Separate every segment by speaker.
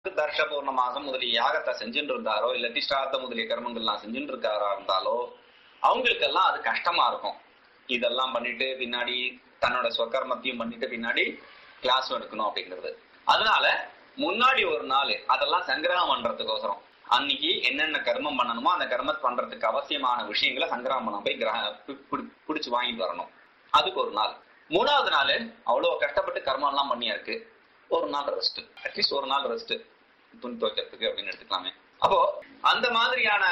Speaker 1: தர்ஷ பூர்ண மாசம் முதலிய யாகத்தை செஞ்சுட்டு இருந்தாரோ இல்லாட்டி ஸ்ரார்த்த முதலிய கர்மங்கள்லாம் செஞ்சுட்டு இருக்காரா இருந்தாலோ அவங்களுக்கெல்லாம் அது கஷ்டமா இருக்கும். இதெல்லாம் பண்ணிட்டு பின்னாடி தன்னோட ஸ்வகர்மத்தையும் பண்ணிட்டு பின்னாடி கிளாஸ் எடுக்கணும் அப்படிங்கிறது. அதனால முன்னாடி ஒரு நாள் அதெல்லாம் சங்கிரகம் பண்றதுக்கோசரம் அன்னைக்கு என்னென்ன கர்மம் பண்ணணுமோ அந்த கர்மத்தை பண்றதுக்கு அவசியமான விஷயங்களை சங்கிரகம் பண்ண போய் பிடிச்சு வாங்கிட்டு வரணும். அதுக்கு ஒரு நாள். மூணாவது நாள் அவ்வளவு கஷ்டப்பட்டு கர்மம் எல்லாம் பண்ணியா இருக்கு, ஒரு நாள் ரெஸ்ட், அட்லீஸ்ட் ஒரு நாள் ரெஸ்ட் துணி துவைக்கிறதுக்கு அப்படின்னு எடுத்துக்கலாமே. அப்போ அந்த மாதிரியான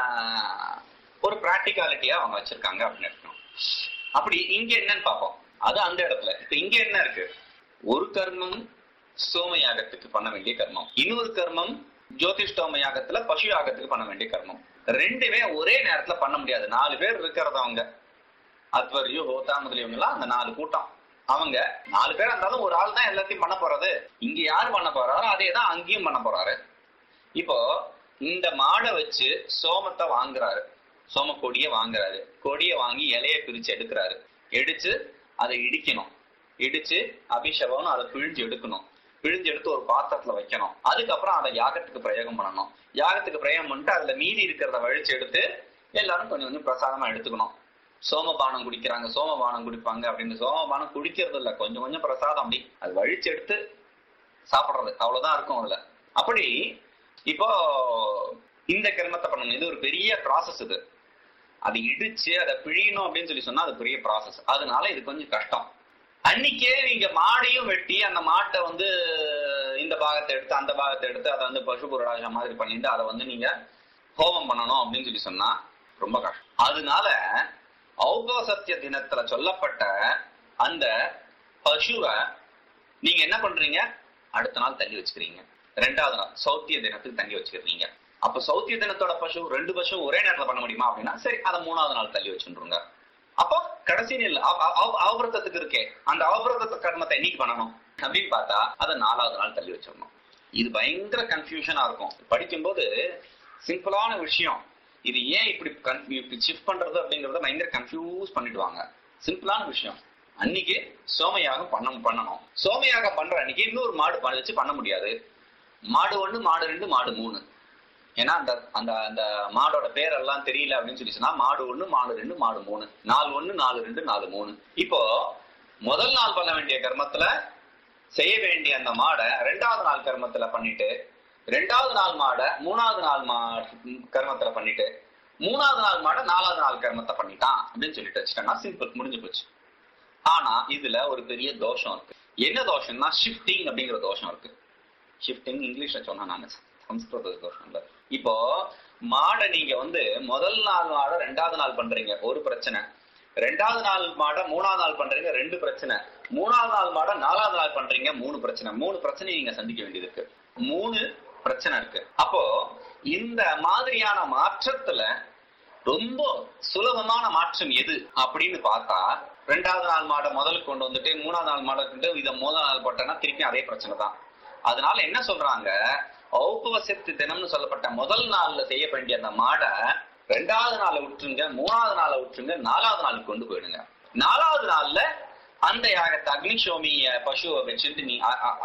Speaker 1: ஒரு பிராக்டிகாலிட்டியா அவங்க வச்சிருக்காங்க அப்படின்னு எடுக்கணும். அப்படி இங்க என்னன்னு பார்ப்போம். அது அந்த இடத்துல. இப்ப இங்க என்ன இருக்கு? ஒரு கர்மம் சோம யாகத்துக்கு பண்ண வேண்டிய கர்மம், இன்னொரு கர்மம் ஜோதிஷ்டோம யாகத்துல பசு யாகத்துக்கு பண்ண வேண்டிய கர்மம். ரெண்டுமே ஒரே நேரத்துல பண்ண முடியாது. 4 பேர் இருக்கிறது அவங்க அத்வரியோ ஹோதா முதலியவங்க எல்லாம் அந்த 4 கூட்டம். அவங்க 4 பேர் இருந்தாலும் ஒரு ஆள் தான் எல்லாத்தையும் பண்ண போறது. இங்க யாரு பண்ண போறாரோ அதே தான் அங்கேயும் பண்ண போறாரு. இப்போ இந்த மாடை வச்சு சோமத்தை வாங்குறாரு, சோம கொடிய வாங்குறாரு. கொடிய வாங்கி இலைய பிரிச்சு எடுக்கிறாரு. எடுத்து அதை இடிக்கணும். இடிச்சு அபிஷேகம் அதை பிழிஞ்சு எடுக்கணும். பிழிஞ்சு எடுத்து ஒரு பாத்திரத்துல வைக்கணும். அதுக்கப்புறம் அதை யாகத்துக்கு பிரயோகம் பண்ணணும். யாகத்துக்கு பிரயோகம் பண்ணிட்டு அதுல மீதி இருக்கிறத வழிச்சு எடுத்து எல்லாரும் கொஞ்சம் கொஞ்சம் பிரசாதமா எடுத்துக்கணும். சோமபானம் குடிக்கிறாங்க, சோமபானம் குடிப்பாங்க அப்படின்னு சோமபானம் குடிக்கிறது இல்ல, கொஞ்சம் கொஞ்சம் பிரசாதம் அப்படி அது வழிச்சு எடுத்து சாப்பிடுறது, அவ்வளவுதான் இருக்கும் அதுல. அப்படி இப்போ இந்த கர்மத்தை பண்ணணும். இது ஒரு பெரிய ப்ராசஸ். இது அதை இடிச்சு அதை பிழியணும் அப்படின்னு சொல்லி சொன்னா அது பெரிய ப்ராசஸ். அதனால இது கொஞ்சம் கஷ்டம். அன்னைக்கே நீங்க மாடையும் வெட்டி அந்த மாட்டை இந்த பாகத்தை எடுத்து அந்த பாகத்தை எடுத்து அதை பசு புரடாச மாதிரி பண்ணிட்டு அதை நீங்க ஹோமம் பண்ணணும் அப்படின்னு சொல்லி சொன்னா ரொம்ப கஷ்டம். அதனால ஔபசத்திய தினத்துல சொல்லப்பட்ட அந்த பசுவை நீங்க என்ன பண்றீங்க? அடுத்த நாள் தள்ளி வச்சுக்கிறீங்க. 2வது நாள் சௌத்திய தினத்துக்கு தள்ளி வச்சுக்கிறீங்க. அப்ப சௌத்திய தினத்தோட பசு 2 பசு ஒரே நேரத்துல பண்ண முடியுமா அப்படின்னா சரி, அதை 3வது நாள் தள்ளி வச்சுருங்க. அப்போ கடைசி நிலை அவபிரதத்துக்கு இருக்கே, அந்த அவபிரத கர்மத்தை என்னைக்கு பண்ணணும் அப்படின்னு பார்த்தா அதை 4வது நாள் தள்ளி வச்சிடணும். இது பயங்கர கன்ஃபியூஷனா இருக்கும். படிக்கும்போது சிம்பிளான விஷயம், இது ஏன் இப்படி ஷிஃப்ட் பண்றது அப்படிங்கறத பயங்கர கன்ஃபியூஸ் பண்ணிடுவாங்க. சிம்பிளான விஷயம். அன்னைக்கு சோமயாகம் பண்ணணும். சோமயாகம் பண்ற அன்னைக்கு இன்னொரு மாடு வச்சு பண்ண முடியாது. மாடு 1, மாடு 2, மாடு 3. ஏன்னா அந்த அந்த மாடோட பேரெல்லாம் தெரியல அப்படின்னு சொல்லி சொன்னா மாடு 1, மாடு 2, மாடு 3, 4 1, 4 2, 4 3. இப்போ முதல் நாள் பண்ண வேண்டிய கர்மத்துல செய்ய வேண்டிய அந்த மாடை 2வது நாள் கர்மத்துல பண்ணிட்டு, 2வது நாள் மாடை 3வது நாள் கர்மத்துல பண்ணிட்டு, 3வது நாள் மாடை 4வது நாள் கர்மத்தை பண்ணிட்டான் அப்படின்னு சொல்லிட்டு வச்சுட்டா சிம்பிள், முடிஞ்சு போச்சு. ஆனா இதுல ஒரு பெரிய தோஷம் இருக்கு. என்ன தோஷம்னா ஷிஃப்டிங் அப்படிங்கிற தோஷம் இருக்கு. ஷிஃப்டிங் இங்கிலீஷ்ல சொன்னா நாங்க சம்ஸ்கிருத தோஷம் இல்ல. இப்போ மாடை நீங்க முதல் நாள் மாடை 2வது நாள் பண்றீங்க, ஒரு பிரச்சனை. 2வது நாள் மாடை 3வது நாள் பண்றீங்க, 2 பிரச்சனை. 3வது நாள் மாடை 4வது நாள் பண்றீங்க, 3 பிரச்சனை. 3 பிரச்சனையை நீங்க சந்திக்க வேண்டியது இருக்கு. 3 பிரச்சனை இருக்கு. அப்போ இந்த மாதிரியான மாற்றத்துல ரொம்ப சுலபமான மாற்றம் எது அப்படின்னு பார்த்தா 2வது நாள் மாடை முதலுக்கு கொண்டு வந்துட்டு 3வது நாள் மாடை இதை 3வது நாள் போட்டேன்னா திருப்பி அதே பிரச்சனை தான். அதனால என்ன சொல்றாங்க, ஔபவசத்து தினம்னு சொல்லப்பட்ட முதல் நாள்ல செய்ய வேண்டிய அந்த மாடை 2வது நாளை விட்டுருங்க, 3வது நாளை விட்டுருங்க, 4வது நாளுக்கு கொண்டு போயிடுங்க. 4வது நாள்ல அந்த யாகத்தை அக்னிசோமிய பசுவை வச்சுட்டு நீ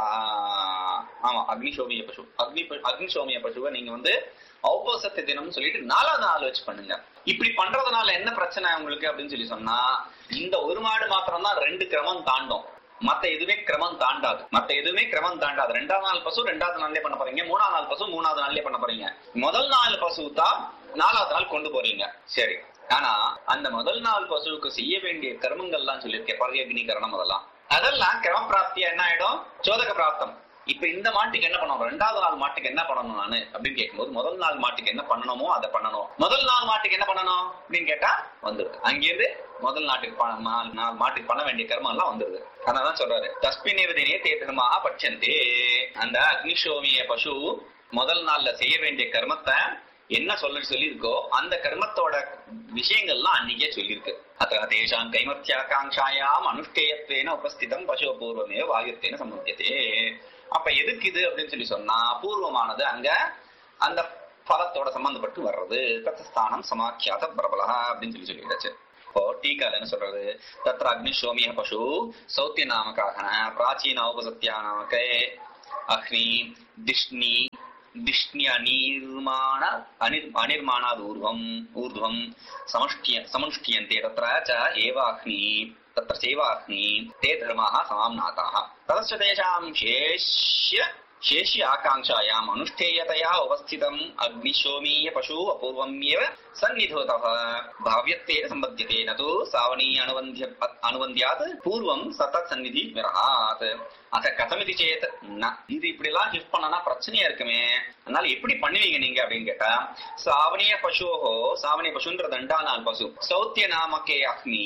Speaker 1: அக்னிசோமிய பசு அக்னிசோமிய பசுவை நீங்க ஔபவசத்து தினம்னு சொல்லிட்டு 4வது நாள் வச்சு பண்ணுங்க. இப்படி பண்றதுனால என்ன பிரச்சனை உங்களுக்கு அப்படின்னு சொல்லி சொன்னா, இந்த ஒரு மாடு மாத்திரம் தான் 2 கிரமம் தாண்டும். மத்த எதுவுமே கிரமம் தாண்டாது. 2வது நாள் பசு 2வது நாள்லயே பண்ண போறீங்க, 3வது நாள் பசு 3வது நாள்லயே பண்ண போறீங்க. முதல் நாள் பசு தான் 4வது நாள் கொண்டு போறீங்க. சரி, ஆனா அந்த முதல் நாள் பசுவுக்கு செய்ய வேண்டிய கர்மங்கள்லாம் சொல்லியிருக்கேன், பர்யக்னீகரணம், அதெல்லாம் கிரம பிராப்தியா என்ன ஆயிடும்? சோதக பிராப்தம். இப்ப இந்த மாட்டுக்கு என்ன பண்ணணும், 2வது நாள் மாட்டுக்கு என்ன பண்ணணும் நானு அப்படின்னு கேட்கும்போது முதல் நாள் மாட்டுக்கு என்ன பண்ணணுமோ அதை பண்ணணும். முதல் நாள் மாட்டுக்கு என்ன பண்ணணும் அப்படின்னு கேட்டா வந்துருது. அங்கிருந்து முதல் மாட்டுக்கு பண்ண வேண்டிய கர்மம் எல்லாம் வந்துருது. அதனாலதான் சொல்றாரு தஸ்மினே தேர்மா பட்சந்தே. அந்த அக்னிசோமிய பசு முதல் நாள்ல செய்ய வேண்டிய கர்மத்தை என்ன சொல்லியிருக்கோ அந்த கர்மத்தோட விஷயங்கள்லாம் அன்னைக்கே சொல்லியிருக்கு. அத்தேஷாம் கைமத்தியாகாங்காயாம் அனுஷ்டேயத்வேன உபஸ்திதம் பசு பூர்வமே வாயுத்தேன சம்பத்தியதே. அப்ப எதுக்கு இது அப்படின்னு சொல்லி சொன்னா, பூர்வமானது அங்க அந்த பலத்தோட சம்பந்தப்பட்டு வர்றது. தத்தஸ்தானம் சமாக்கியாத பிரபலா அப்படின்னு சொல்லிடுச்சு. இப்போ டீக்கால என்ன சொல்றது, தத்ர அக்னிசோமிய பசு சௌத்திய நாமகாக பிராச்சீன உபசத்தியா நாமகே அக்னி திஷ்ணி அனிர்மாணாத் ஊர்ध्वம் சமனுஷ்டியन्ते तत्र च एव अग्नि तत्र चैव अग्नि ते धर्माः समाम्नाताः ततश्च तेषां शेष्य आकांक्षायाम् अनुष्ठेयतया उपस्थितम् अग्निशोमीय पशु अपूर्वमेव सन्निधोतः भाव्यत्वेन सम्बध्यते न तु सावनी अनुबन्ध्यात् पूर्वं सतत् सन्निधि विरहात् அத கதமிதி சேத் இது இப்படி எல்லாம் ஷிஃப்ட் பண்ணனா பிரச்சனையா இருக்குமே, அதனால எப்படி பண்ணுவீங்க நீங்க அப்படின்னு கேட்டா, சாவணிய பசுன்றது 2ஆம் நாள் பசு, சௌத்திய நாமக்கே அக்னி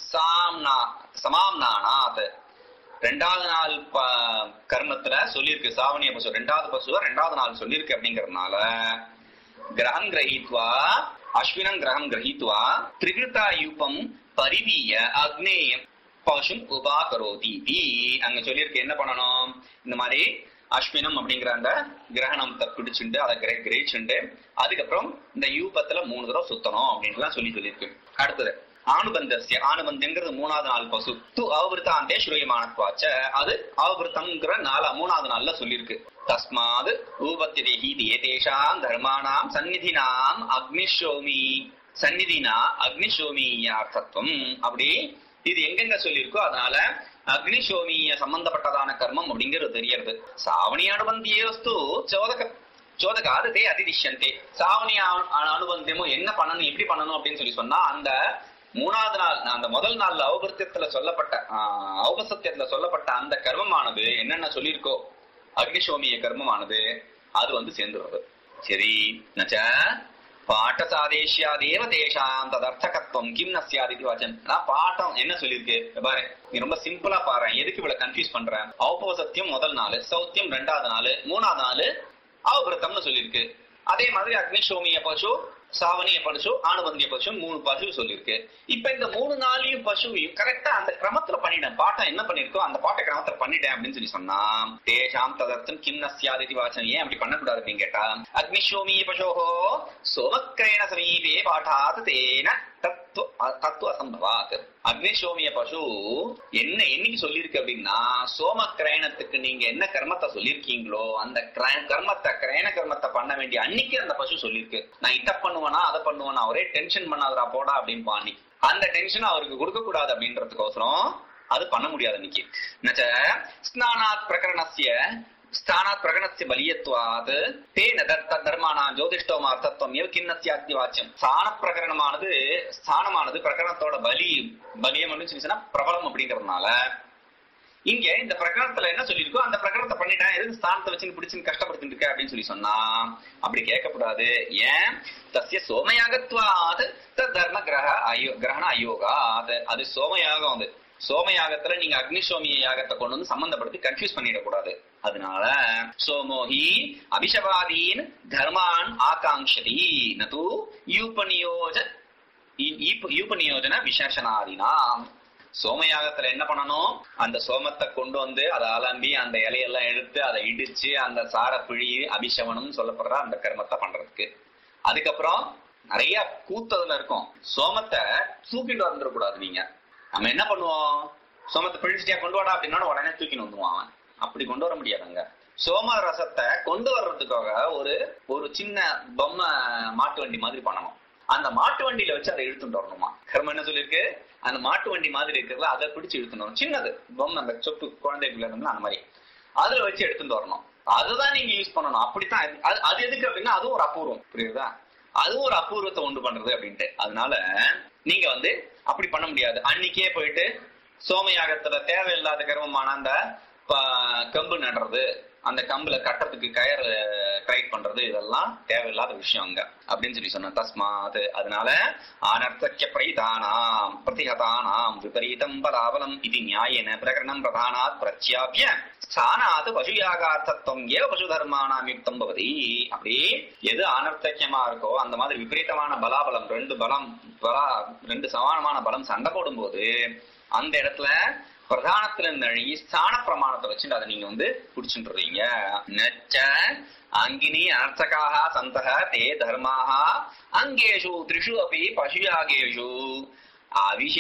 Speaker 1: சமாம்னானாத் 2ஆவது நாள் கர்மத்துல சொல்லியிருக்கு. சாவணிய பசு 2ஆவது பசுவ 2ஆவது நாள் சொல்லியிருக்கு. அப்படிங்கறதுனால கிரகம் கிரகித்வா அஸ்வினம் கிரகம் கிரகித்வா திரிகிருதா யூபம் பரிவீய அக்னேயம் பசும் உபாகரோதி. அங்க சொல்லியிருக்கு என்ன பண்ணணும், இந்த மாதிரி அஸ்வினம் அப்படிங்கிற அந்த கிரகணத்தை பிடிச்சுண்டு அதை கிரகிச்சுண்டு அதுக்கப்புறம் இந்த யூபத்துல 3 தடவை சுத்தணும் அப்படின்னு சொல்லியிருக்கு. அடுத்தது ஆனுபந்தங்கிறது 3ஆவது நாள் பசு து அவபிருத்தாந்தே ஸ்ரூயமானத்வாச்ச, அது அவபிருத்தம்ங்கிற 3ஆவது நாள்ல சொல்லியிருக்கு. தஸ்மாத் ஊபத்தியதேஹி தேஷாம் தர்மாணாம் சந்நிதினாம் அக்னிஷோமீயார்த்தத்துவம். அப்படி இது எங்கெங்க சொல்லியிருக்கோ அதனால அக்னிஷோமிய சம்பந்தப்பட்டதான கர்மம் அப்படிங்கிறது தெரியறது. சாவணி அனுபந்தியோஸ்து சோதகாது தே அதிதிஷ்யந்தே. சாவணி அனுபந்தியமும் என்ன பண்ணணும் எப்படி பண்ணணும் அப்படின்னு சொன்னா, அந்த 3ஆவது நாள் அந்த முதல் நாள்ல ஔபசத்தியத்துல சொல்லப்பட்ட அந்த கர்மமானது என்னென்ன சொல்லியிருக்கோ அக்னிஷோமிய கர்மமானது அது சேர்ந்துடுறது. சரி, நச்ச பாட்டசாதேஷ்யாதேவ தேஷாம் ததர்த்தகத்வம் கிம் ந ஸ்யாத் இது வச்சன். நான் பாட்டம் என்ன சொல்லிருக்கு பாரு, நீ ரொம்ப சிம்பிளா பாரு, எதுக்கு இவ்வளவு கன்ஃபியூஸ் பண்ற. ஔபசத்தியம் முதல் நாள், சௌத்தியம் 2ஆவது நாள், 3ஆவது நாள் அவபிருத்தம்னு சொல்லியிருக்கு. அதே மாதிரி அக்னிஷோமிய பசு, சாவணிய பசு, ஆனுபந்திய பசு 3 பசு சொல்லியிருக்கு. இப்ப இந்த 3 நாளையும் பசுவையும் கரெக்டா அந்த கிரமத்துல பண்ணிட்டேன். பாட்டம் என்ன பண்ணிருக்கோ அந்த பாட்ட கிரமத்துல பண்ணிட்டேன் அப்படின்னு சொன்னா தேஷாம் ததர்த்தம் கிம் ந ஸ்யாத் இது வாச்சன். ஏன் அப்படி பண்ணக்கூடாது அப்படின்னு கேட்டா, அக்னிஷோமிய பசோஹோ சோமக்கிரேண சமீபே பாட்டாத் தேன தத்துவ அசம்பவாத். அக்னிஷோமிய பசு என்னைக்கு சொல்லியிருக்கு அப்படின்னா, சோம கிரயணத்துக்கு நீங்க என்ன கர்மத்தை சொல்லிருக்கீங்களோ அந்த கிரயண கர்மத்தை பண்ண வேண்டிய அன்னைக்கு அந்த பசு சொல்லியிருக்கு. நான் இத பண்ணுவேனா அதை பண்ணுவேனா, ஒரே டென்ஷன் பண்ணாதரா போடா அப்படின்னு பாணி, அந்த டென்ஷன் அவருக்கு கொடுக்க கூடாது அப்படின்றதுக்கோசரம் அது பண்ண முடியாது அன்னைக்கு. ஸ்நானாத் பிரகரணஸ்ய பலியத்வாத் தேன தர்மானாம் ஜோதிஷ்டோம அர்த்தத்துவம் ஏவ கிம் ந ஸ்யாத் வாச்சியம். ஸ்தானமானது பிரகரணத்தோட பலியம் சொன்னா பிரபலம் அப்படிங்கறதுனால இங்க இந்த பிரகரணத்துல என்ன சொல்லிருக்கோ அந்த பிரகரணத்தை பண்ணிட்டேன், எதுக்கு ஸ்தானத்தை வச்சு பிடிச்சுன்னு கஷ்டப்படுத்திட்டு இருக்க அப்படின்னு சொன்னா அப்படி கேட்கக்கூடாது. ஏன், தஸ்ய சோமயாகத்வாத் தர்ம கிரகண அயோகாத். அது சோமயாகம். அது சோமயாகத்துல நீங்க அக்னிஷோமிய யாகத்தை கொண்டு வந்து சம்பந்தப்படுத்தி கன்ஃபியூஸ் பண்ணிடக்கூடாது. அதனால சோமோஹி அபிஷவாதீன் தர்மான் ஆகாங்ஷதி நது யூபநியோஜன விசேஷனாதினா. சோமயாகத்துல என்ன பண்ணணும், அந்த சோமத்தை கொண்டு வந்து அதை அலம்பி அந்த இலையெல்லாம் எடுத்து அதை இடிச்சு அந்த சார பிழி அபிஷவனம் சொல்லப்படுற அந்த கர்மத்தை பண்றதுக்கு. அதுக்கப்புறம் நிறைய கூத்ததுல இருக்கும். சோமத்தை தூக்கிட்டு வந்துடக்கூடாது. நீங்க நம்ம என்ன பண்ணுவோம், சோமத்தை பிழிச்சிட்டியா கொண்டு வாடா அப்படின்னா உடனே தூக்கின்னு வந்துவான். அப்படி கொண்டு வர முடியாதுங்க. சோம ரசத்தை கொண்டு வர்றதுக்காக ஒரு சின்ன பொம்மை மாட்டு வண்டி மாதிரி பண்ணணும். அந்த மாட்டு வண்டியில வச்சு அதை இழுத்துட்டு வரணுமா. கர்மம் என்ன சொல்லிருக்கு, அந்த மாட்டு வண்டி மாதிரி இருக்கிறதுல அதை பிடிச்சு இழுத்துட்டு வரணும். சின்னது பொம்மை, அந்த சொப்பு குழந்தைக்குள்ள இருந்தா அந்த மாதிரி அதுல வச்சு எடுத்துட்டு வரணும். அதுதான் நீங்க யூஸ் பண்ணணும். அப்படித்தான் அது எதுக்கு அப்படின்னா அதுவும் ஒரு அபூர்வம், புரியுதா, அதுவும் ஒரு அபூர்வத்தை உண்டு பண்றது அப்படின்ட்டு. அதனால நீங்க அப்படி பண்ண முடியாது. அன்னைக்கே போயிட்டு சோமயாகத்துல தேவையில்லாத கர்மமான அந்த கம்பு நடுறது, அந்த கம்புல கட்டத்துக்கு கயர் டைட் பண்றது, இதெல்லாம் தேவையில்லாத விஷயம் அங்க அப்படின்னு சொன்ன. தஸ்மாத் அதனால அனர்த்தக்ய பிரதிதானாம் பிரதிஹதானாம் விபரீதம் பலாபலம் இது நியாயேன பிரகரணம் பிரதானாத் பிரத்யாபிய ஸ்தானாத் பசுயாகார்த்தத்துவம் ஏவ பசு தர்மானாம் யுக்தம் பவதி. அப்படி எது அனர்த்தக்கியமா இருக்கோ அந்த மாதிரி விபரீதமான பலாபலம், ரெண்டு சமானமான பலம் சண்டை போடும் போது அந்த இடத்துல பிரதானத்துல இருந்து ஸ்தான பிரமாணத்தை வச்சு அதை நீங்க புடிச்சுட்டுறீங்க. நச்ச அங்கினி அனர்த்தகாக சந்தக தே தர்மாக அங்கேஷு த்ரிஷு அப்படி பசுயாகேஷு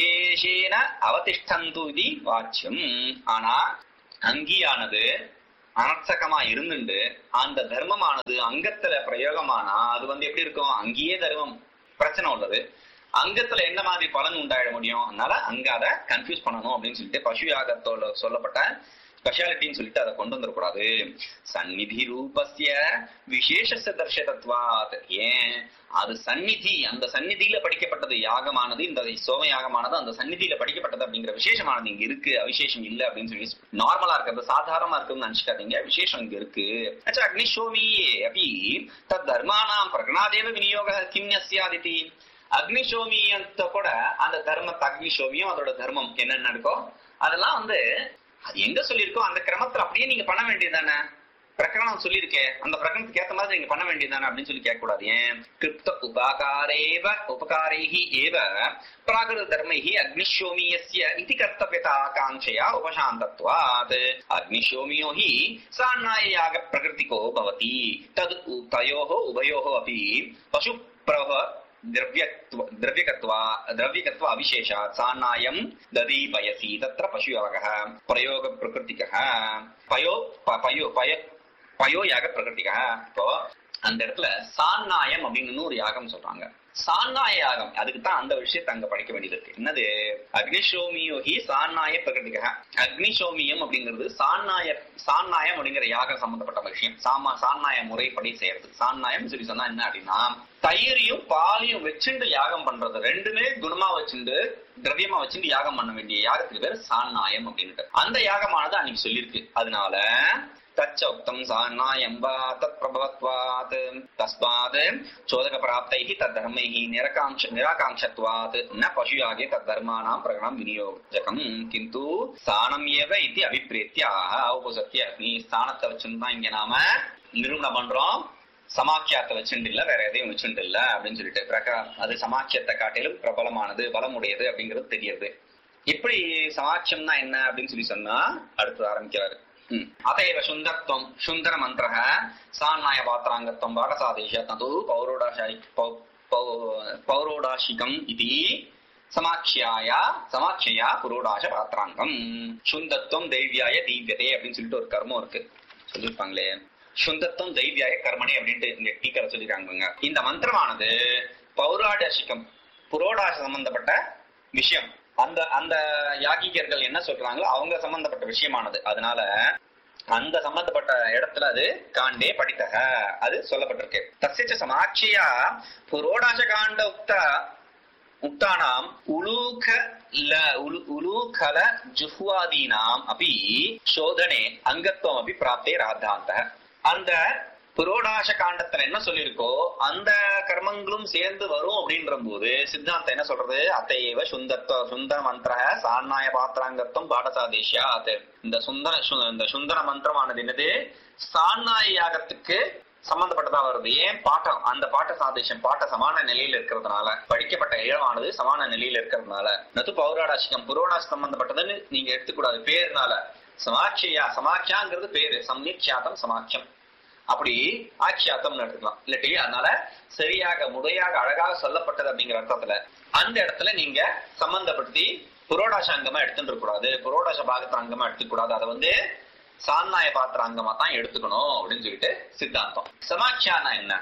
Speaker 1: அவிசேஷேன அவதிஷ்டந்து இது வாச்சியம். ஆனா அங்கியானது அனர்த்தகமா இருந்துட்டு அந்த தர்மமானது அங்கத்துல பிரயோகமானா அது எப்படி இருக்கும்? அங்கேயே தர்மம் பிரச்சனை உள்ளது, அங்கத்துல என்ன மாதிரி பலன் உண்டாயிட முடியும்? அதனால அங்க அதை கன்ஃபியூஸ் பண்ணணும் அப்படின்னு சொல்லிட்டு பசு யாகத்தோட சொல்லப்பட்ட ஸ்பெஷாலிட்டின்னு சொல்லிட்டு அதை கொண்டு வந்துடக்கூடாது. சந்நிதி ரூபஸ்ய விசேஷ தர்ஷதத்வாத். ஏன்? அது சந்நிதி, அந்த சந்நிதியில படிக்கப்பட்டது யாகமானது, இந்த சோம யாகமானது அந்த சந்நிதியில படிக்கப்பட்டது அப்படிங்கிற விசேஷமானது இங்க இருக்கு, அவிசேஷம் இல்ல அப்படின்னு சொல்லி நார்மலா இருக்கிறது சாதாரணமா இருக்குன்னு நினைச்சுக்காதீங்க, விசேஷம் இங்க இருக்கு. அக்னிஷோமி அப்படி தத் தர்மானாம் பிரகணாதேவ விநியோக கிம்யஸ்யாதிதி. அக்னிஷோமியத்தை கூட அந்த தர்மத்தை, அக்னிஷோமியம் அதோட தர்மம் என்னென்ன இருக்கோ அதெல்லாம் அது எங்க சொல்லியிருக்கோ அந்த கிரமத்துல அப்படியே நீங்க பண்ண வேண்டியதானே? பிரகரணம் சொல்லியிருக்கே, அந்த பிரகரணத்துக்கு ஏத்த மாதிரி நீங்க பண்ண வேண்டியதானே அப்படின்னு சொல்லி கேட்க கூடாது. ஏன்? கிருப்த உபகாரேஹி ஏவ பிராகிருத தர்மைஹி அக்னிஷோமியஸ்ய இதி கர்த்தவ்யதா ஆகாங்க்ஷயா உபசாந்தத்வாத். அக்னிஷோமியோ ஹி சான்னாய யாக பிரகிருதிகோ பவதி. தத் தயோஹோ உபயோஹோ அபி பசு பிரவ द्रव्यकत्व अविशेषात् सान्नायं ददीपयसि तत्र पशुयागः प्रयोग प्रकृतिकः पयो யாக பிரகிருதிகா. இப்போ அந்த இடத்துல சான்னாயம் அப்படின்னு ஒரு யாகம் சொல்றாங்க. சான்னாய யாகம், அதுக்கு தான் அந்த விஷயத்தை அங்க படிக்க வேண்டியது இருக்கு. என்னது? அக்னிஷோமியோகி சான்னாய பிரகிருதிகா. அக்னிஷோமியம் அப்படிங்கிறது சான்னாயம் அப்படிங்கிற யாகம் சம்பந்தப்பட்ட விஷயம். சான்னாய முறைப்படி செய்யறது. சான்னாயம் சொல்லி சொன்னா என்ன அப்படின்னா, தயிரையும் பாலையும் வச்சுண்டு யாகம் பண்றது, ரெண்டுமே குணமா வச்சுண்டு திரவியமா வச்சுட்டு யாகம் பண்ண வேண்டிய யாகத்துக்கு பேர் சான்னாயம் அப்படின்ட்டு அந்த யாகமானது அன்னைக்கு சொல்லியிருக்கு. அதனால தச்சோக்தம் சான்னாயம் வா தத் பிரபவத்வாத் தஸ்மாத் சோதக பிராப்தைஹி தத் தர்மைஹி நிராகாங்க்ஷத்வாத் ந பசுயாகே தத் தர்மானாம் பிரகணம் விநியோஜகம் கிந்து ஸ்தானம் ஏவ இதி அபிப்ரேத்ய உபசத்ய. நீ ஸ்தானத்தை வச்சுதான் இங்க நாம நிரூபணம் பண்றோம், சமாக்கியத்தை வச்சுட்டு இல்ல, வேற எதையும் வச்சுட்டு இல்ல அப்படின்னு சொல்லிட்டு அது சமாக்கியத்தை காட்டிலும் பிரபலமானது, பலமுடையது அப்படிங்கிறது தெரியுது. எப்படி சமாக்கியம்னா என்ன அப்படின்னு சொல்லி சொன்னா அடுத்து ஆரம்பிக்கிறாரு. அதைவ சுந்தரத்துவம் சுந்தர மந்திரः சான்னாய பாத்ராங்கத்துவம் பாடசாதேஷ தது பௌரோடாசிகம் இது சமாட்சியா புரோடாச பாத்ராங்கம். சுந்தத்துவம் தைவியாய தீவியதே அப்படின்னு சொல்லிட்டு ஒரு கர்மம் இருக்கு சொல்லிருப்பாங்களே. சுந்தத்துவம் தைவியாய கர்மனே அப்படின்ட்டு இந்த டீக்கரை சொல்லிருக்காங்க. இந்த மந்திரமானது பௌராடாசிகம் புரோடாச சம்பந்தப்பட்ட விஷயம். அந்த யாகிகர்கள் என்ன சொல்றாங்களோ அவங்க சம்பந்தப்பட்ட விஷயமானது. அதனால அந்த சம்பந்தப்பட்ட இடத்துல அது காண்டே படித்தக அது சொல்லப்பட்டிருக்கு. தஸ்ய சமாட்சியா புரோடாச காண்ட உக்தானாம் உலூகல ஜுஹ்வாதீனாம் அபி சோதனே அங்கத்துவம் அபி பிராப்தே ராத்தாந்த. அந்த புரோடாச காண்டத்துல என்ன சொல்லிருக்கோ அந்த கர்மங்களும் சேர்ந்து வரும் அப்படின்ற போது சித்தாந்தம் என்ன சொல்றது? அத்தையவ சுந்தர மந்திர சான்னாய பாத்திராங்கத்துவம் பாடசாதேஷா. இந்த சுந்தர மந்திரமானது என்னது? சான்னாய யாகத்துக்கு சம்பந்தப்பட்டதா வருது. ஏன்? பாட்டம், அந்த பாட்ட சாதேஷம், பாட்ட சமான நிலையில இருக்கிறதுனால, படிக்கப்பட்ட இடமானது சமான நிலையில இருக்கிறதுனால. நது பௌராடாசிகம் புரோடாச சம்பந்தப்பட்டதுன்னு நீங்க எடுத்துக்கூடாது பேருனால. சமாக்கியாங்கிறது பேரு, சம்யக்ஷாத்தம் சமாக்கியம், அப்படி ஆட்சியாத்தம் எடுத்துக்கலாம். இல்லாட்டி அதனால சரியாக முறையாக அழகாக சொல்லப்பட்டது அப்படிங்கிற அர்த்தத்துல அந்த இடத்துல நீங்க சம்பந்தப்படுத்தி புரோடாச அங்கமா எடுத்துட்டு கூடாது, புரோடாச பாகத்திர அங்கமா எடுத்துக்க கூடாது. அதை சான்னாய பாத்திர அங்கமா தான் எடுத்துக்கணும் அப்படின்னு சொல்லிட்டு சித்தாந்தம். சமாக்கியானா என்ன?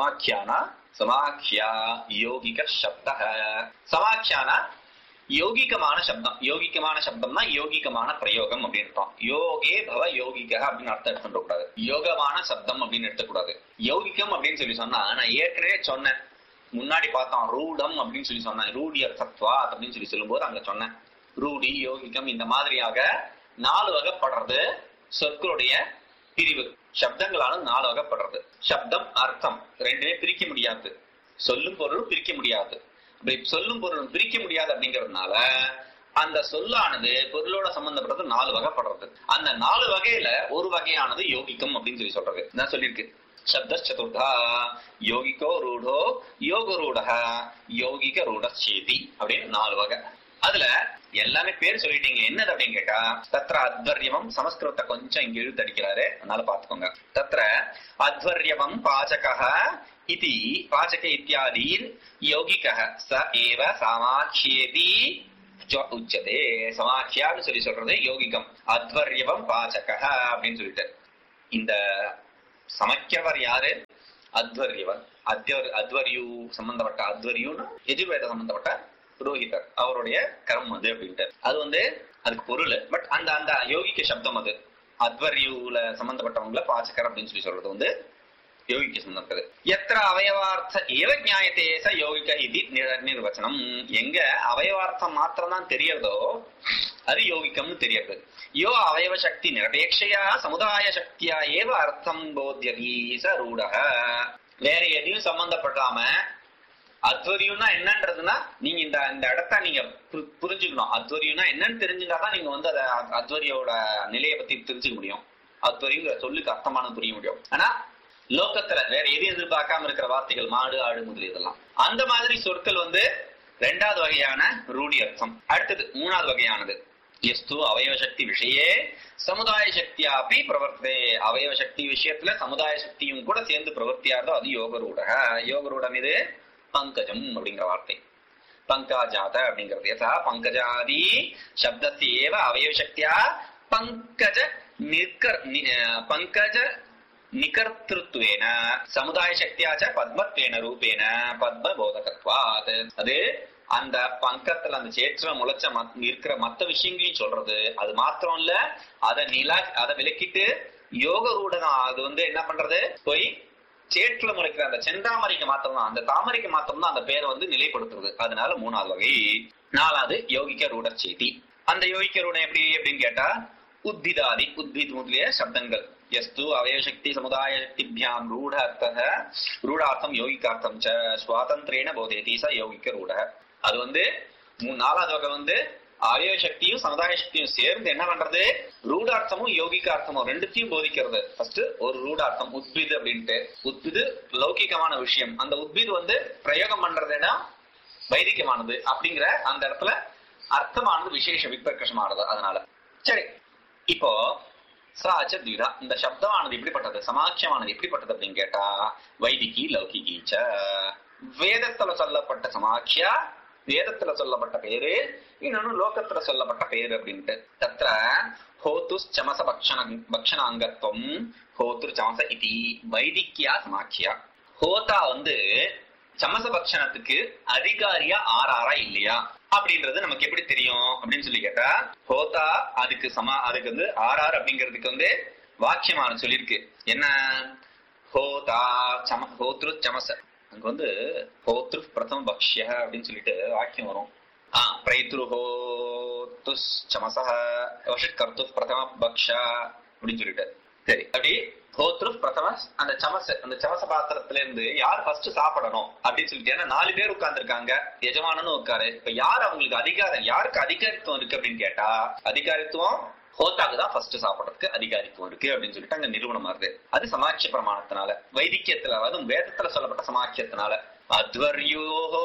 Speaker 1: சமாக்கியா யோகிக சப்த. சமாக்கியானா யோகிகமான சப்தம். யோகிகமான சப்தம்னா யோகிகமான பிரயோகம் அப்படின்னு அர்த்தம். யோகே பவ யோகிக அப்படின்னு அர்த்தம் எடுத்துக்க கூடாது. யோகமான சப்தம் அப்படின்னு எடுத்துக்கூடாது. யோகிகம் அப்படின்னு சொல்லி சொன்னா நான் ஏற்கனவே சொன்னேன், முன்னாடி பார்த்தோம் ரூடம் அப்படின்னு சொல்லி சொன்னேன். ரூடிய சத்வா அப்படின்னு சொல்லி சொல்லும் போது அங்க சொன்னேன் ரூடி யோகிகம் இந்த மாதிரியாக 4 வகைப்படுறது. சொற்களுடைய பிரிவு சப்தங்களான 4 வகைப்படுறது. சப்தம் அர்த்தம் ரெண்டுமே பிரிக்க முடியாது, சொல்லும் பொருளும் பிரிக்க முடியாது. சொல்லும் பொருளும் பிரிக்க முடியாது அப்படிங்கறதுனால அந்த சொல்லானது பொருளோட சம்பந்தப்பட்டது 4 வகைப்படுறது. அந்த 4 வகையில ஒரு வகையானது யோகிக்கம் அப்படின்னு சொல்லி சொல்றது. நான் சொல்லியிருக்கு சப்த சதுர்தா யோகிகோ ரூடோ யோக ரூடக யோகிக ரூடச்சேதி அப்படின்னு 4 வகை. அதுல எல்லாமே பேர் சொல்லிட்டீங்க, என்னது அப்படின்னு கேட்டா தத்ர அத்வர்யவம். சமஸ்கிருதத்தை கொஞ்சம் இங்க இழுத்து அடிக்கிறாரு, அதனால பாத்துக்கோங்க. தத்ர அத்வர்யவம் பாச்சக இதி பாச்சக இத்தியாதீர் யோகிகः ச ஏவ சமாக்ஷேதி உச்சதே. சமாக்ஷியான்னு சொல்லி சொல்றது யோகிகம். அத்வர்யவம் பாச்சக அப்படின்னு சொல்லிட்டு இந்த சமைக்கிறவர் யாரு? அத்வர்யவர். அத்வர்யு சம்பந்தப்பட்ட அத்வர்யுன்னு யஜுர்வேத சம்பந்தப்பட்ட புரோஹிதர், அவருடைய கர்மம் அது அப்படின்ட்டு. அது அதுக்கு பொருள். பட் அந்த அந்த யோகிக்க சப்தம் அது அத்வர்யுல சம்பந்தப்பட்டவங்கள பாச்சகர் அப்படின்னு சொல்லி சொல்றது யோகிக்க சம்பந்தப்பட்டது. எத்திர அவயவார்த்த ஏவ ஞாயத்தே ச யோகிக்க இது நிர்வச்சனம். எங்க அவயவார்த்தம் மாத்திரம் தான் தெரியறதோ அது யோகிக்கம்னு தெரியறது. யோ அவயவ சக்தி நிரபேட்சையா சமுதாய சக்தியா ஏவ அர்த்தம் போத்தியதி ச ரூடஹ. வேற எதையும் சம்பந்தப்படாம அத்வரியும்னா என்னன்றதுன்னா நீங்க இந்த இடத்த நீங்க புரிஞ்சுக்கணும். அத்வரியும்னா என்னன்னு தெரிஞ்சுட்டாதான் நீங்க அத அத்வரியோட நிலையை பத்தி தெரிஞ்சுக்க முடியும். அத்வரியுங்கிற சொல்லுக்கு அர்த்தமான புரிய முடியும். ஆனா லோகத்துல வேற எதையும் எதிர்பார்க்காம இருக்கிற வார்த்தைகள் மாடு ஆடு முதலியதெல்லாம் அந்த மாதிரி சொற்கள் ரெண்டாவது வகையான ரூಢி அர்த்தம். அடுத்தது மூணாவது வகையானது எஸ்து அவயவ சக்தி விஷயே சமுதாய சக்தியா அப்படி பிரவர்த்தே. அவயவ சக்தி விஷயத்துல சமுதாய சக்தியும் கூட சேர்ந்து பிரவர்த்தியாரதோ அது யோகரூட. யோகரூடம் இது பங்கஜம் அப்படிங்கிற வார்த்தை. பங்கஜாத அப்படிங்கிறது யதா பங்கஜாதி சப்தத்தேவ அவயவ சக்தியா பங்கஜ பங்கஜ நிகர்த்திருத்வேன சமுதாய சக்தியாச்ச பத்மத்வேன ரூபேன பத்ம போதகத்வாத். அது அந்த பங்கத்துல அந்த சேற்ற முளைச்ச இருக்கிற மத்த விஷயங்களையும் சொல்றது. அது மாத்திரம் இல்ல, அதை விலக்கிட்டு யோக ரூடனம் அது என்ன பண்றது, போய் சேற்றுல முளைக்கிற அந்த செந்தாமரைக்கு மாத்திரம் தான், அந்த தாமரைக்கு மாத்திரம் தான் அந்த பேரை நிலைப்படுத்துறது. அதனால மூணாவது வகை. நாலாவது யோகிக்க ரூடர் செய்தி. அந்த யோகிக்க ரூடம் எப்படி அப்படின்னு கேட்டா உத்பிதாதி உத்பித் முதலிய சப்தங்கள் எஸ்து அவயவசக்தி சமுதாய சக்திபியாம் ரூடார்த்தம் யோகிகார்த்தம் ச சுவாதந்திரேன போதேதி ச யோகிக்க ரூட. அது நாலாவது வகை அவயவசக்தியும் சமுதாய சக்தியும் சேர்ந்து என்ன பண்றது, ரூடார்த்தமும் யோகிகார்த்தமும் ரெண்டுத்தையும் போதிக்கிறது. ஃபர்ஸ்ட் ஒரு ரூடார்த்தம் உத்பிது அப்படின்ட்டு. உத்பிது லௌகிகமான விஷயம். அந்த உத்பிது பிரயோகம் பண்றதுன்னா வைதிகமானது அப்படிங்கிற அந்த இடத்துல அர்த்தமானது விசேஷ விபர்கஷமானது. அதனால சரி, இப்போ சாச்ச துவிதா, இந்த சப்தமானது எப்படிப்பட்டது, சமாட்சியமானது எப்படிப்பட்டது அப்படின்னு கேட்டா வைதிகி லௌகிகீச்ச. வேதத்துல சொல்லப்பட்ட சமாட்சியா, வேதத்துல சொல்லப்பட்ட பேரு, இன்னொன்னு லோகத்துல சொல்லப்பட்ட பேரு அப்படின்ட்டு. தத்ர ஹோத்து சமச பக்ஷணாங்கத்துவம் ஹோத்து சமச இதி வைதிக்கியா சமாட்சியா. ஹோதா சமச பக்ஷணத்துக்கு அதிகாரியா ஆறாரா இல்லையா அப்படின்றது நமக்கு எப்படி தெரியும் அப்படின்னு சொல்லி கேட்டா, ஹோதா அதுக்கு ஆறார் அப்படிங்கிறதுக்கு வாக்கியமான சொல்லிருக்கு. என்ன, ஹோதா ஹோத்ரு சமச, அங்க ஹோத்ரு பிரதம பக்ஷ்ய அப்படின்னு சொல்லிட்டு வாக்கியம் வரும். பிரைத்ரு ஹோத்து சமச வஷட் கர்த்து பிரதம பக்ஷா அப்படின்னு சொல்லிட்டு. சரி, அப்படி ஹோத்ரு பிரதம அந்த சமச பாத்திரத்துல இருந்து யார் ஃபர்ஸ்ட் சாப்பிடணும் அப்படின்னு சொல்லிட்டு, ஏன்னா 4 பேர் உட்கார்ந்து இருக்காங்க, எஜமானனும் உட்காரு. இப்ப யார் அவங்களுக்கு அதிகாரம், யாருக்கு அதிகாரித்துவம் இருக்கு அப்படின்னு கேட்டா அதிகாரித்துவம் ஹோத்தாக்கு தான் ஃபர்ஸ்ட் சாப்பிடறதுக்கு அதிகாரித்துவம் இருக்கு அப்படின்னு சொல்லிட்டு அங்க நிறுவனம் ஆகுது. அது சமாட்சிய பிரமாணத்தினால, வைதிக்கியத்துல அதாவது வேதத்துல சொல்லப்பட்ட சமாட்சியத்தினால. அத்வர்யோஹோ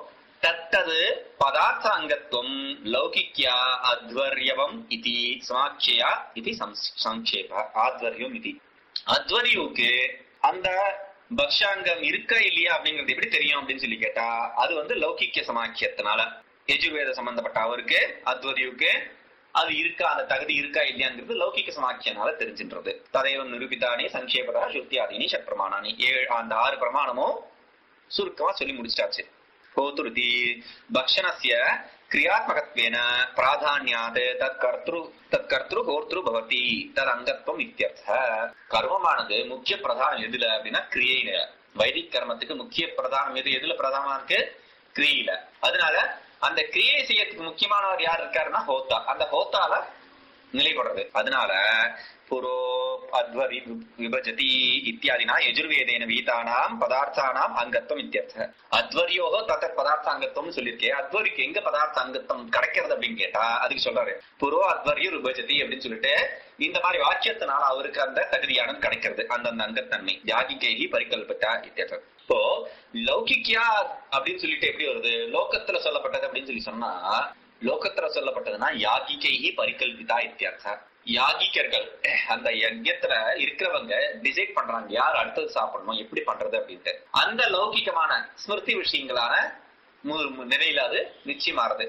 Speaker 1: தத்தது பதார்த்த அங்கத்துவம் லௌகிக்யா அத்வர்யவம் இதி சமாட்சியா இது சங்கேப ஆத்வர்யம் இது. அத்வரியுக்கு அந்த பக்ஷாங்கம் இருக்கா இல்லையா அப்படிங்கிறது எப்படி தெரியும் அப்படின்னு சொல்லி கேட்டா, அது லௌகிக்க சமாட்சியத்தினால. யஜுர்வேத சம்பந்தப்பட்ட அவருக்கு அத்வரியுக்கு அது இருக்கா, அந்த தகுதி இருக்கா இல்லையாங்கிறது லௌகிக்க சமாட்சியனால தெரிஞ்சின்றது. ததைவன் நிரூபித்தானே சங்கேபதா சுத்தியாதினி ஷட்பிரமாணானி. அந்த 6 பிரமாணமும் சுருக்கமா சொல்லி முடிச்சாச்சு. ஹோத்ருதி பக்ஷணஸ்ய கிரியாத்மகத்வேன பிராதான்யாத் தத்கர்த்ரு ஹோத்ரு பவதி தத் அங்கத்வம் இத்யர்த்தः. கர்மமானது முக்கிய பிரதானம் எதுல அப்படின்னா கிரியையில. வைதிக் கர்மத்துக்கு முக்கிய பிரதானம் எதுல பிரதானமா இருக்கு, கிரியையில. அதனால அந்த கிரியை செய்யறதுக்கு முக்கியமானவர் யார் இருக்காருன்னா ஹோத்தா. அந்த ஹோத்தால நிலைப்படுறது. அதனால புரோ அத்வரி விபஜதி இத்தியாதினா யஜுர்வேதேன வீதானாம் பதார்த்தானாம் அங்கத்துவம் இத்தியர்த்தः. அத்வரியோகோ தத் பதார்த்த அங்கத்துவம் சொல்லியிருக்கேன். அத்வரிக்கு எங்க பதார்த்த அங்கத்துவம் கிடைக்கிறது அப்படின்னு கேட்டா அதுக்கு சொல்றாரு புரோ அத்வரிய விபஜதி அப்படின்னு சொல்லிட்டு. இந்த மாதிரி வாக்கியத்தினால அவருக்கு அந்த தகுதியானது கிடைக்கிறது, அந்தந்த அங்கத்தன்மை. யாகிகைஹி பரிகல்பிதா இத்தியர்த்தம். இப்போ லௌகிக்கியா அப்படின்னு சொல்லிட்டு எப்படி வருது, லோகத்துல சொல்லப்பட்டது அப்படின்னு சொல்லி சொன்னா, லோகத்துல சொல்லப்பட்டதுன்னா யாகிகைஹி பரிகல்பிதா இத்தியர்த்தம். யாகிகர்கள் அந்த யஜ்யத்துல இருக்கிறவங்க டிசைட் பண்றாங்க யார் அடுத்தது சாப்பிடணும், எப்படி பண்றது அப்படின்ட்டு. அந்த லௌகிகமான ஸ்மிருதி விஷயங்களான நிலையில அது நிச்சயமாறுது.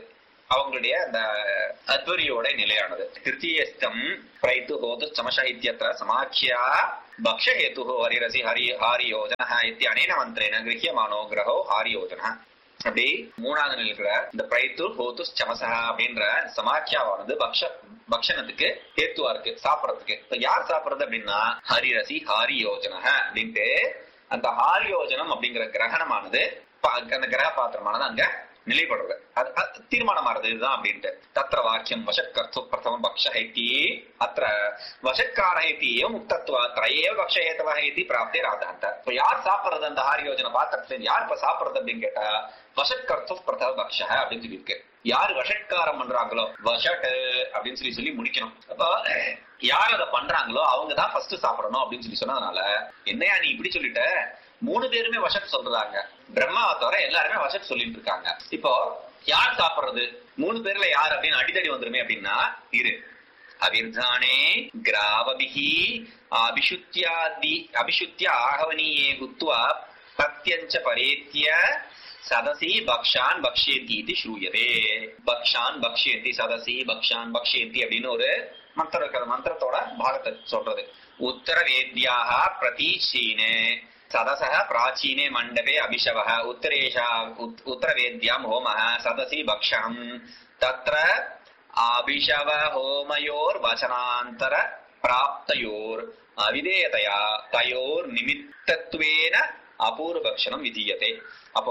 Speaker 1: அவங்களுடைய அந்த அத்வரியோட நிலையானது. திருத்தீயஸ்தம் பிரைத்து ஹோது சமசஹித்யத்ர சமாக்கியா பக்ஷஹேது ஹரிரசி ஹாரியோஜன இத்தி அனேன மந்திரேன கிரஹ்யமானோ கிரஹோ ஹாரியோஜன. அப்படி மூணாவது நிலைக்கிற இந்த பிரைத்து ஹோது சமசஹ அப்படின்ற சமாக்கியாவானது பக்ஷணத்துக்கு ஹேத்துவா இருக்கு, சாப்பிடறதுக்கு. இப்ப யார் சாப்பிடுறது அப்படின்னா ஹரிரசி ஹாரியோஜன அப்படின்ட்டு அந்த ஹாரியோஜனம் அப்படிங்கிற கிரகணமானது அந்த கிரக பாத்திரமானது அங்க நிலைப்படுறது, அது தீர்மானமானது இதுதான் அப்படின்ட்டு. தத்திர வாக்கியம் வசக்கர்த்து பிரதம பக்ஷஹைதி அத்திர வசக்காரஹைதி ஏவ முக்தத்வா த்ரயேவ பக்ஷஹேதவஹைதி பிராப்தே ராதாந்த. இப்ப யார் சாப்பிடுறது அந்த ஹாரியோஜன பாத்திரத்துல யார் இப்ப சாப்பிடுறது அப்படின்னு கேட்டா வசக்கர்த்து பிரதம பக்ஷஹ அப்படின்னு சொல்லி இருக்கு. யாரு வஷட்காரம் பண்றாங்களோ வஷட் அப்படின்னு சொல்லி முடிக்கணும். அப்ப யார் அதை பண்றாங்களோ அவங்கதான் ஃபர்ஸ்ட் சாப்பிடணும் அப்படின்னு சொல்லி சொன்னதுனால என்னையா நீ இப்படி சொல்லிட்ட, 3 பேருமே வஷட் சொல்றாங்க, பிரம்மாவை தவிர எல்லாருமே வஷட் சொல்லிட்டு இருக்காங்க. இப்போ யார் சாப்பிடுறது, 3 பேர்ல யார் அப்படின்னு அடித்தடி வந்துருமே அப்படின்னா இரு அவிர்தானே கிராவபிஹி அபிஷுத்ய ஆகவனியே குத்வா பிரத்யஞ்ச பரேத்ய சதசி பக்ஷான் பக்ஷேந்தி ஸ்ரூயதே. பக்ஷான் பக்ஷேந்தி சதசி பக்ஷான் பக்ஷேந்தி அப்படின்னு ஒரு மந்திரத்தோட பாகத்தை சொல்றது. உத்தர வேத்யாக பிரதீச்சீனே சதசஹ பிராச்சீனே மண்டபே அபிஷவஹ உத்தரவேத்யாம் ஹோமஹ சதசி பக்ஷணம் தத்ர அபிஷவ ஹோமயோர் வசனாந்தர பிராப்தயோர் அவிதேயதயா தயோர் நிமித்தத்வேன அபூர்வ பக்ஷணம் விதீயதே. அப்போ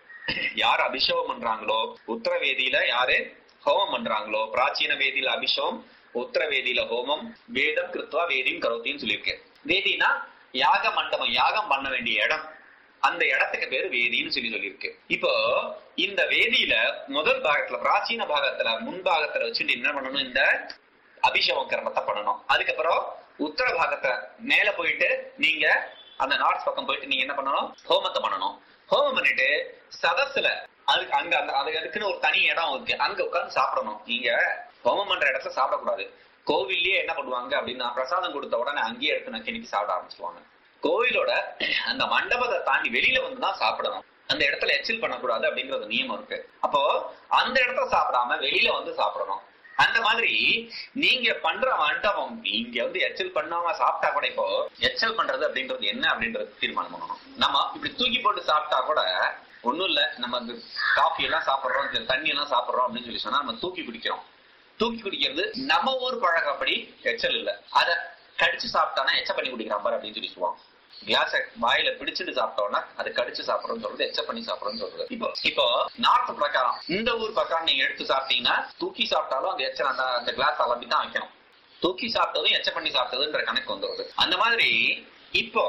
Speaker 1: யார் அபிஷேகம் பண்றாங்களோ, உத்தரவேதியில யாரு ஹோமம் பண்றாங்களோ, பிராச்சீன வேதியில அபிஷேகம், உத்தரவேதியில ஹோமம், வேதம் கிருத்வா வேதியும் கரோத்தின்னு சொல்லியிருக்கு. வேதினா யாக மண்டபம், யாகம் பண்ண வேண்டிய இடம், அந்த இடத்துக்கு பேரு வேதின்னு சொல்லியிருக்கு. இப்போ இந்த வேதியில முதல் பாகத்துல பிராச்சீன பாகத்துல முன்பாகத்துல வச்சுட்டு என்ன பண்ணணும், இந்த அபிஷேகம் கர்மத்தை பண்ணணும். அதுக்கப்புறம் உத்தர பாகத்தை மேல போயிட்டு நீங்க அந்த நார்த் பக்கம் போயிட்டு நீங்க என்ன பண்ணணும், ஹோமத்தை பண்ணணும். ஹோமம் பண்ணிட்டு சதசுல அதுக்குன்னு ஒரு தனி இடம் இருக்கு, அங்க உட்கார்ந்து சாப்பிடணும். நீங்க ஹோமம் பண்ற இடத்துல சாப்பிடக்கூடாது. கோவில்லயே என்ன பண்ணுவாங்க அப்படின்னா பிரசாதம் கொடுத்த உடனே அங்கேயே எடுத்து நக்கினிக்கு சாப்பிட ஆரம்பிச்சுவாங்க. கோவிலோட அந்த மண்டபத்தை தாண்டி வெளியில வந்துதான் சாப்பிடணும், அந்த இடத்துல எச்சில் பண்ணக்கூடாது அப்படிங்கறது நியமம் இருக்கு. அப்போ அந்த இடத்துல சாப்பிடாம வெளியில வந்து சாப்பிடணும். அந்த மாதிரி நீங்க பண்ற மண்டபம் நீங்க வந்து எச்சல் பண்ணாம சாப்பிட்டா கூட, இப்போ எச்சல் பண்றது அப்படின்றது என்ன அப்படின்றது தீர்மானம் பண்ணணும். நம்ம இப்படி தூக்கி போட்டு சாப்பிட்டா கூட ஒண்ணும் இல்ல, நம்ம காஃபி எல்லாம் சாப்பிடுறோம், தண்ணி எல்லாம் சாப்பிடுறோம் அப்படின்னு சொல்லி சொன்னா நம்ம தூக்கி குடிக்கிறோம். தூக்கி குடிக்கிறது நம்ம ஊர் பழக்கப்படி எச்சல் இல்ல, அத கடிச்சு சாப்பிட்டானா எச்ச பண்ணி குடிக்கிறான் பாரு அப்படின்னு சொல்லி சொல்லுவாங்க. கிளாஸ வாயில பிடிச்சிட்டு சாப்பிட்டோம்னா அது கடிச்சு சாப்பிடறோம்னு சொல்றது, எச்ச பண்ணி சாப்பிடறோம்னு சொல்றது. இப்போ நார்த் பிரகாரம் இந்த ஊர் பிரகாரம் நீங்க எடுத்து சாப்பிட்டீங்கன்னா தூக்கி சாப்பிட்டாலும் அந்த எச்ச அந்த கிளாஸ் அலம்பிதான் வைக்கணும். தூக்கி சாப்பிட்டதும் எச்ச பண்ணி சாப்பிட்டதுன்ற கணக்கு வந்துடுது. அந்த மாதிரி இப்போ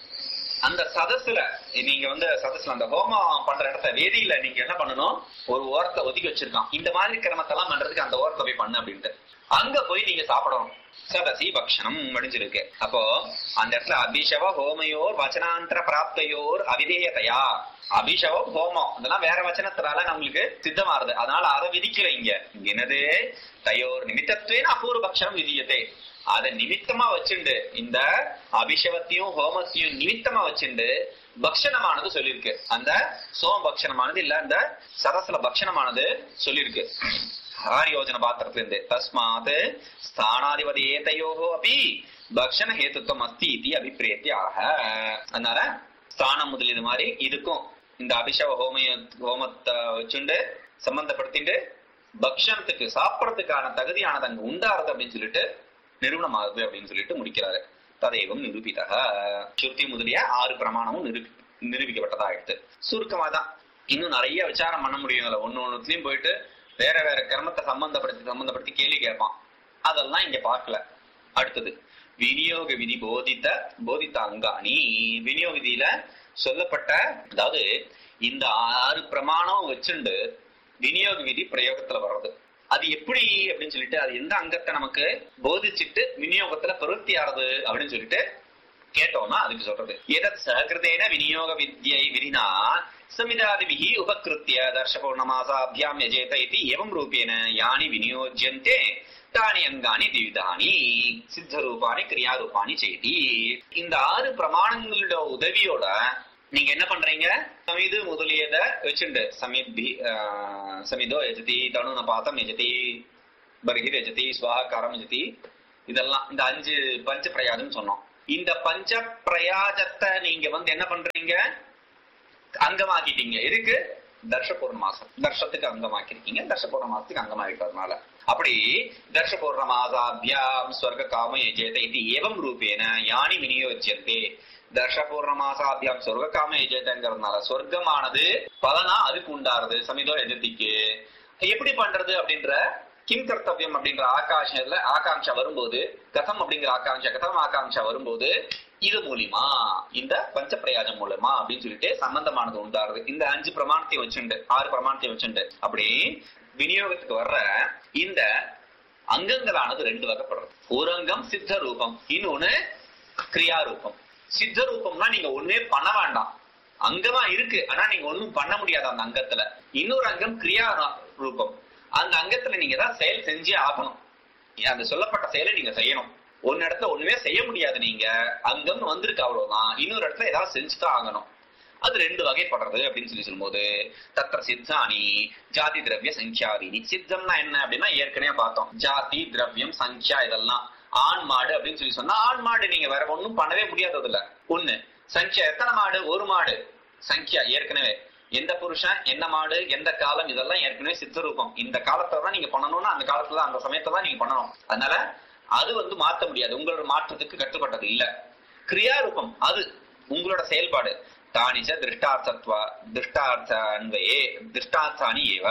Speaker 1: அந்த சதசுல நீங்க வந்து சதசுல அந்த ஹோமம் பண்ற இடத்த வேதியில நீங்க என்ன பண்ணணும், ஒரு ஓரத்தை ஒதுக்கி வச்சிருக்கான். இந்த மாதிரி கிரமத்தெல்லாம் பண்றதுக்கு அந்த ஓரத்தை போய் பண்ணு அப்படின்ட்டு அங்க போய் நீங்க சாப்பிடணும். சதசி பக்ஷணம் முடிஞ்சிருக்கு. அப்போ அந்த இடத்துல அபிஷவ ஹோமையோர் வச்சனாந்தர பிராப்தையோர் அவிதேயதையா, அபிஷவம் ஹோமம் அதெல்லாம் வேற வச்சனத்தினால நம்மளுக்கு சித்தமாறுது, அதனால அதை விதிக்கல. இங்க என்னது தயோர் நிமித்தத்வேன அபூர்வ பக்ஷணம் விதியதே, அதை நிமித்தமா வச்சுண்டு இந்த அபிஷவத்தையும் ஹோமத்தையும் நிமித்தமா வச்சுண்டு பக்ஷணமானது சொல்லிருக்கு. அந்த சோம பக்ஷணமானது இல்ல, அந்த சரஸ்ல பக்ஷணமானது சொல்லிருக்கு ஆரியோஜன பாத்திரத்துல இருந்து. தஸ்மாத் ஸ்தானாதிபதியேதையோஹோ அபி பக்ஷண ஹேத்துவம் அஸ்தி இது அபிப்பிரேத்தியாக. அதனால ஸ்தானம் முதல் இது மாதிரி இதுக்கும் இந்த அபிஷவ ஹோமத்தை வச்சுண்டு சம்பந்தப்படுத்திட்டு பக்ஷணத்துக்கு சாப்பிடறதுக்கான தகுதியானது அங்க உண்டாருது அப்படின்னு சொல்லிட்டு நிரூபணம் ஆகுது அப்படின்னு சொல்லிட்டு முடிக்கிறாரு. ததேவம் நிரூபிதக. சுருதி முதலிய 6 பிரமாணமும் நிரூபிக்கப்பட்டதா ஆயிடுத்து. சுருக்கமா தான், இன்னும் நிறைய விசாரம் பண்ண முடியும். ஒன்னொன்னுலயும் போயிட்டு வேற வேற கர்மத்தை சம்பந்தப்படுத்தி கேள்வி கேட்பான், அதெல்லாம் இங்க பார்க்கல. அடுத்தது விநியோக விதி போதித்த அங்காணி. விநியோக விதியில சொல்லப்பட்ட, அதாவது இந்த 6 பிரமாணம் வச்சுண்டு விநியோக விதி பிரயோகத்துல வர்றது அது எப்படி அப்படின்னு சொல்லிட்டு, அது எந்த அங்கத்தை நமக்கு போதிச்சுட்டு விநியோகத்துல பிரவருத்தி ஆறது அப்படின்னு சொல்லிட்டு கேட்டோம்னா அதுக்கு சொல்றது எதத் சஹகிருதேன விநியோக வித்யை விதினா சமிதாதிபிஹி உபகிருத்ய தர்ஷபௌர்ணமாசாபியாம் யஜேத இதி ஏவம் ரூபேன யானி விநியோஜ்யந்தே தானி அங்காணி திவிதானி சித்த ரூபானி கிரியா ரூபானி சேதி. இந்த 6 பிரமாணங்களோட உதவியோட நீங்க என்ன பண்றீங்க? சமிது முதலியத வச்சுண்டு சமிதோ யஜதி, தனுன பாதம் யஜதி, பர்ஹிர் யஜதி, ஸ்வாகாரம் யஜதி, இதெல்லாம் இந்த 5 பஞ்ச பிரயாஜம் சொன்னோம். இந்த பஞ்ச பிரயாஜத்தை நீங்க என்ன பண்றீங்க? அங்கமாக்கிட்டீங்க. இருக்கு தர்ஷபூர்ண மாசம், தர்ஷத்துக்கு அங்கமாக்கிருக்கீங்க, தர்ஷபூர்ண மாசத்துக்கு அங்கமாக்கிட்டதுனால. அப்படி தர்ஷபூர்ண மாசாபியாம் ஸ்வர்க காம யஜேத இது ஏவம் ரூபேன யானி விநியோஜ்யந்தே. தர்ஷபூர்ண மாசாபியாம் சொர்க்க காம யஜேதங்கிறதுனால சொர்க்கமானது பலனா அதுக்கு உண்டாருது சமிதோ யஜதிக்கு. எப்படி பண்றது அப்படின்ற கிம் கர்த்தவியம் அப்படின்ற ஆகாங்ஷா வரும்போது, கதம் அப்படிங்கிற ஆகாங்ஷா வரும்போது இது மூலியமா இந்த பஞ்ச பிரயாஜம் மூலமா அப்படின்னு சொல்லிட்டு சம்பந்தமானது உண்டாருது. இந்த 5 பிரமாணத்தையும் வச்சுண்டு 6 பிரமாணத்தையும் வச்சுண்டு அப்படி விநியோகத்துக்கு வர்ற இந்த அங்கங்களானது 2 வகைப்படுறது. ஒரு அங்கம் சித்த ரூபம், இன்னொன்னு கிரியா ரூபம். சித்த ரூபம்னா நீங்க ஒண்ணுமே பண்ண வேண்டாம், அங்கமா இருக்கு, ஆனா நீங்க ஒண்ணும் பண்ண முடியாது அந்த அங்கத்துல. இன்னொரு அங்கம் கிரியா ரூபம், அந்த அங்கத்துல நீங்க தான் செயல் செஞ்சே ஆகணும். அந்த சொல்லப்பட்ட செயலை நீங்க செய்யணும். ஒரு இடத்துல ஒண்ணுமே செய்ய முடியாது, நீங்க அங்கம் வந்திருக்கு அவ்வளவுதான். இன்னொரு இடத்துல ஏதாவது செஞ்சுதான் ஆகணும். அது 2 வகைப்படுறது அப்படின்னு சொல்லும்போது தத்திர சித்தானி ஜாதி திரவிய சங்கியாதீனி. சித்தம்னா என்ன அப்படின்னா ஏற்கனவே பார்த்தோம், ஜாதி திரவியம் சங்கியா இதெல்லாம். ஆண் மாடு அப்படின்னு சொன்னா ஆண் மாடு நீங்க வேற ஒண்ணும் பண்ணவே முடியாது. அதுல ஒண்ணு சங்கியா, எத்தனை மாடு? ஒரு மாடு. சங்கியா ஏற்கனவே எந்த புருஷன் என்ன மாடு எந்த காலம் இதெல்லாம் ஏற்கனவே சித்தரூபம். இந்த காலத்துல தான் நீங்க பண்ணணும்னா அந்த காலத்துல அந்த சமயத்தை தான் நீங்க பண்ணணும். அதனால அது மாற்ற முடியாது, உங்களோட மாற்றத்துக்கு கட்டுப்பட்டது இல்ல. கிரியாரூபம் அது உங்களோட செயல்பாடு. தானிச்ச திருஷ்டார்த்த அன்வையே திருஷ்டார்த்தானி ஏவ.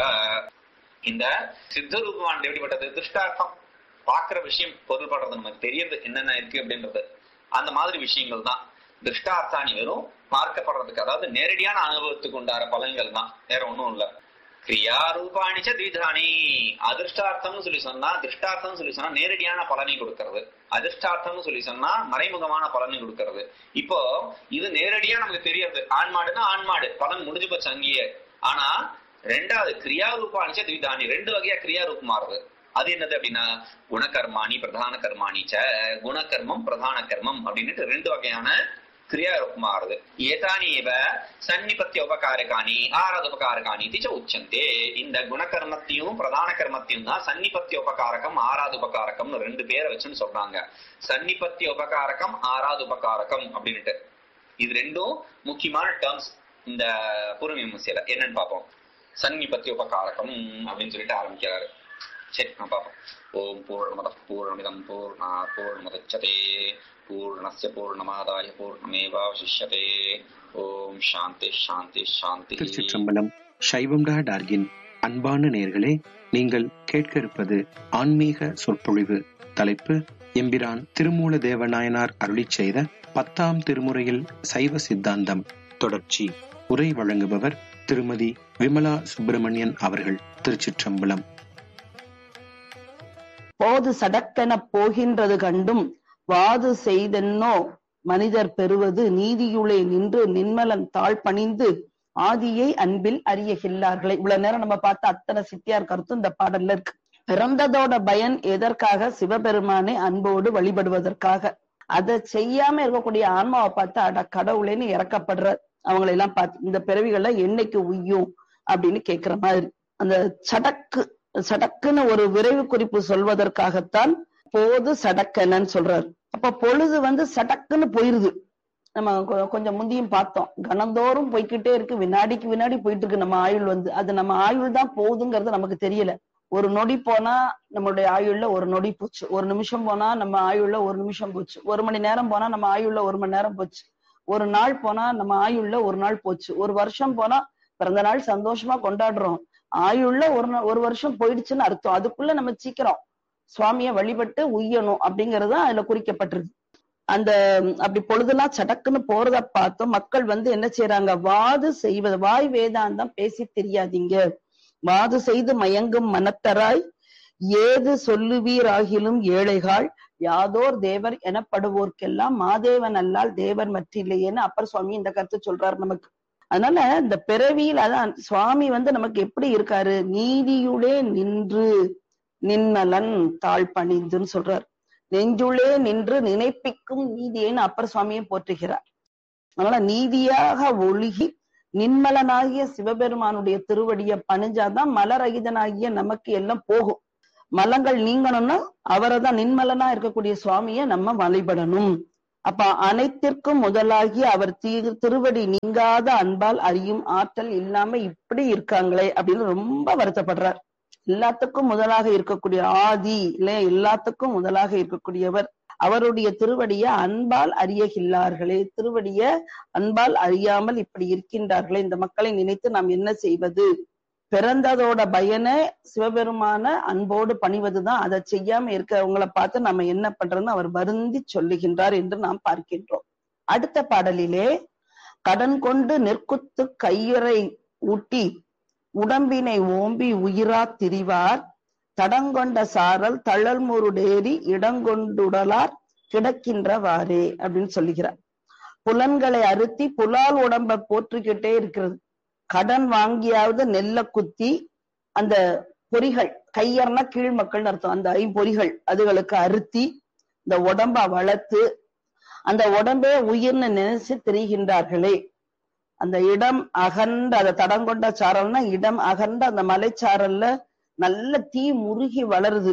Speaker 1: இந்த சித்த ரூபமானது எப்படிப்பட்டது? திருஷ்டார்த்தம், பாக்குற விஷயம் பொருள்படுறது, நமக்கு தெரியறது என்னென்ன இருக்கு அப்படின்றது, அந்த மாதிரி விஷயங்கள் தான் திருஷ்டார்த்தானி. வெறும் பார்க்கப்படுறதுக்கு, அதாவது நேரடியான அனுபவத்துக்கு உண்டார பலன்கள் தான், வேற ஒண்ணும் இல்ல. கிரியா ரூபாணிச்ச திவிதானி. அதிர்ஷ்டார்த்தம்னு சொல்லி சொன்னா, திருஷ்டார்த்தம் சொல்லி சொன்னா நேரடியான பலனை கொடுக்கறது, அதிர்ஷ்டார்த்தம்னு சொல்லி சொன்னா மறைமுகமான பலனை கொடுக்கறது. இப்போ இது நேரடியா நமக்கு தெரியாது, ஆண்மாடுன்னா ஆண்மாடு பலன் முடிஞ்சு போச்சு அங்கேயே. ஆனா 2வது கிரியா ரூபாணிச்ச திவிதானி, 2 வகையா கிரியா ரூபம் மாறுது. அது என்னது அப்படின்னா குணகர்மாணி பிரதான கர்மாணிச்ச, குணகர்மம் பிரதான கர்மம் அப்படின்னுட்டு 2 வகையான கிரியா ரூபம் மாறுது. ஏதானீவ சன்னிபத்திய உபகாரகாணி ஆராத உபகாரகாணி உச்சந்தே. இந்த குணகர்மத்தையும் பிரதான கர்மத்தையும் தான் சன்னிபத்திய உபகாரகம் ஆராத உபகாரகம் 2 பேரை வச்சுன்னு சொல்றாங்க. சன்னிபத்திய உபகாரகம் ஆராத உபகாரகம் அப்படின்ட்டு இது 2ம் முக்கியமான டேர்ம்ஸ் இந்த பூர்வமீமாம்சையில. என்னன்னு பார்ப்போம். சன்னிபத்திய உபகாரகம் அப்படின்னு சொல்லிட்டு ஆரம்பிக்கிறாரு. சரி நான் பார்ப்போம். ஓம் பூர்ணமதః பூர்ணமிதம் பூர்ணாத் பூர்ணமுதச்யதே பூர்ணஸ்ய பூர்ணமாதாய பூர்ணமேவாவசிஷ்யதே. ஓம் சாந்தி சாந்தி சாந்தி.
Speaker 2: திருச்சிற்றம்பலம். சைவம்.org அன்பான நேயர்களே, நீங்கள் கேட்க இருப்பது ஆன்மீக சொற்பொழிவு. தலைப்பு எம்பிரான் திருமூல தேவநாயனார் அருளிச் செய்த 10ஆம் திருமுறையில் சைவ சித்தாந்தம் தொடர்ச்சி. உரை வழங்குபவர் திருமதி விமலா சுப்பிரமணியன் அவர்கள். திருச்சிற்றம்பலம்.
Speaker 3: போது சடக்கென போகின்றது கண்டும் வாது செய்தென்னோ மனிதர் பெறுவது நீதியுளே நின்று நின்மலன் தாழ் பணிந்து ஆதியை அன்பில் அறியகில்லார்களே. இவ்வளவு நேரம் நம்ம பார்த்த அத்தனை சித்தியார் கருத்தும் இந்த பாடல்ல இருக்கு. பிறந்ததோட பயன் எதற்காக? சிவபெருமானை அன்போடு வழிபடுவதற்காக. அதை செய்யாம இருக்கக்கூடிய ஆன்மாவை பார்த்து அட கடவுளேன்னு இறக்கப்படுற அவங்களை எல்லாம் பார்த்து இந்த பிறவிகளை என்னைக்கு உய்யும் அப்படின்னு கேட்கிற மாதிரி அந்த சடக்குன்னு ஒரு விரைவு குறிப்பு சொல்வதற்காகத்தான் போது சடக்கனன்னு சொல்றாரு. அப்ப பொழுது சடக்குன்னு போயிருது. நம்ம கொஞ்சம் முந்தியும் பார்த்தோம், கணந்தோறும் போய்கிட்டே இருக்கு, வினாடிக்கு வினாடி போயிட்டு இருக்கு நம்ம ஆயுள். அது நம்ம ஆயுள் தான் போகுதுங்கிறது நமக்கு தெரியல. ஒரு நொடி போனா நம்மளுடைய ஆயுள்ல ஒரு நொடி போச்சு, ஒரு நிமிஷம் போனா நம்ம ஆயுள்ல ஒரு நிமிஷம் போச்சு, 1 மணி நேரம் போனா நம்ம ஆயுள்ல 1 மணி நேரம் போச்சு, ஒரு நாள் போனா நம்ம ஆயுள்ல ஒரு நாள் போச்சு, ஒரு வருஷம் போனா பிறந்த நாள் சந்தோஷமா கொண்டாடுறோம், ஆயுள்ல ஒரு வருஷம் போயிடுச்சுன்னு அர்த்தம். அதுக்குள்ள நம்ம சீக்கிரம் சுவாமிய வழிபட்டு உய்யணும் அப்படிங்கறது அதுல குறிக்கப்பட்டிருக்கு. அந்த அப்படி பொழுதெல்லாம் சடக்குன்னு போறத பார்த்தோம். மக்கள் என்ன செய்யறாங்க? வாது செய்வது, வாய் வேதாந்தம் பேசி தெரியாதீங்க, வாது செய்து மயங்கும் மனத்தராய் ஏது சொல்லுவீராகிலும் ஏழைகள் யாதோர் தேவர் எனப்படுவோர்க்கெல்லாம் மாதேவன் அல்லால் தேவர் மற்றில்லையேன்னு அப்பர் சுவாமி இந்த கருத்து சொல்றாரு நமக்கு. அதனால இந்த பிறவியில் அதான் சுவாமி நமக்கு எப்படி இருக்காரு? நீதியுளே நின்று நின்மலன் தாழ் பணிந்துன்னு சொல்றார். நெஞ்சுளே நின்று நினைப்பிக்கும் நீதியேன்னு அப்பர் சுவாமியை போற்றுகிறார். அதனால நீதியாக ஒழுகி நின்மலனாகிய சிவபெருமானுடைய திருவடியை பணிஞ்சாதான் மலரகிதனாகிய நமக்கு எல்லாம் போகும். மலங்கள் நீங்கணும்னா அவரை தான் நின்மலனா இருக்கக்கூடிய சுவாமிய நம்ம வழிபடணும். அப்ப அனைத்திற்கும் முதலாகி அவர் திருவடி நீங்காத அன்பால் அறியும் ஆற்றல் இல்லாம இப்படி இருக்காங்களே அப்படின்னு ரொம்ப வருத்தப்படுறார். எல்லாத்துக்கும் முதலாக இருக்கக்கூடிய ஆதி இல்லையா, எல்லாத்துக்கும் முதலாக இருக்கக்கூடியவர் அவருடைய திருவடிய அன்பால் அறியகில்லார்களே, திருவடிய அன்பால் அறியாமல் இப்படி இருக்கின்றார்களே, இந்த மக்களை நினைத்து நாம் என்ன செய்வது? பிறந்ததோட பயனை சிவபெருமான அன்போடு பணிவதுதான். அதை செய்யாம இருக்கிறவங்களை பார்த்து நம்ம என்ன பண்றோம்னு அவர் வருந்தி சொல்லுகின்றார் என்று நாம் பார்க்கின்றோம். அடுத்த பாடலிலே கடன் கொண்டு நெற்குத்து கையுறை ஊட்டி உடம்பினை ஓம்பி உயிரா திரிவார் தடங்கொண்ட சாரல் தழல் முருடேறி இடங்கொண்டுடலார் கிடக்கின்றவாறே அப்படின்னு சொல்லுகிறார். புலன்களை அறுத்தி புலால் உடம்ப போற்றுக்கிட்டே இருக்கிறது. கடன் வாங்கியாவது நெல்ல குத்தி அந்த பொறிகள், கையர்னா கீழ் மக்கள்னு அர்த்தம், அந்த ஐம்பொறிகள் அதுகளுக்கு அறுத்தி இந்த உடம்ப வளர்த்து அந்த உடம்பே உயிர்னு நினைச்சு திரிகின்றார்களே. அந்த இடம் அகன்ற அந்த தடங்கொண்ட சாரல்னா இடம் அகன்ற அந்த மலைச்சாரல்ல நல்ல தீ முருகி வளருது.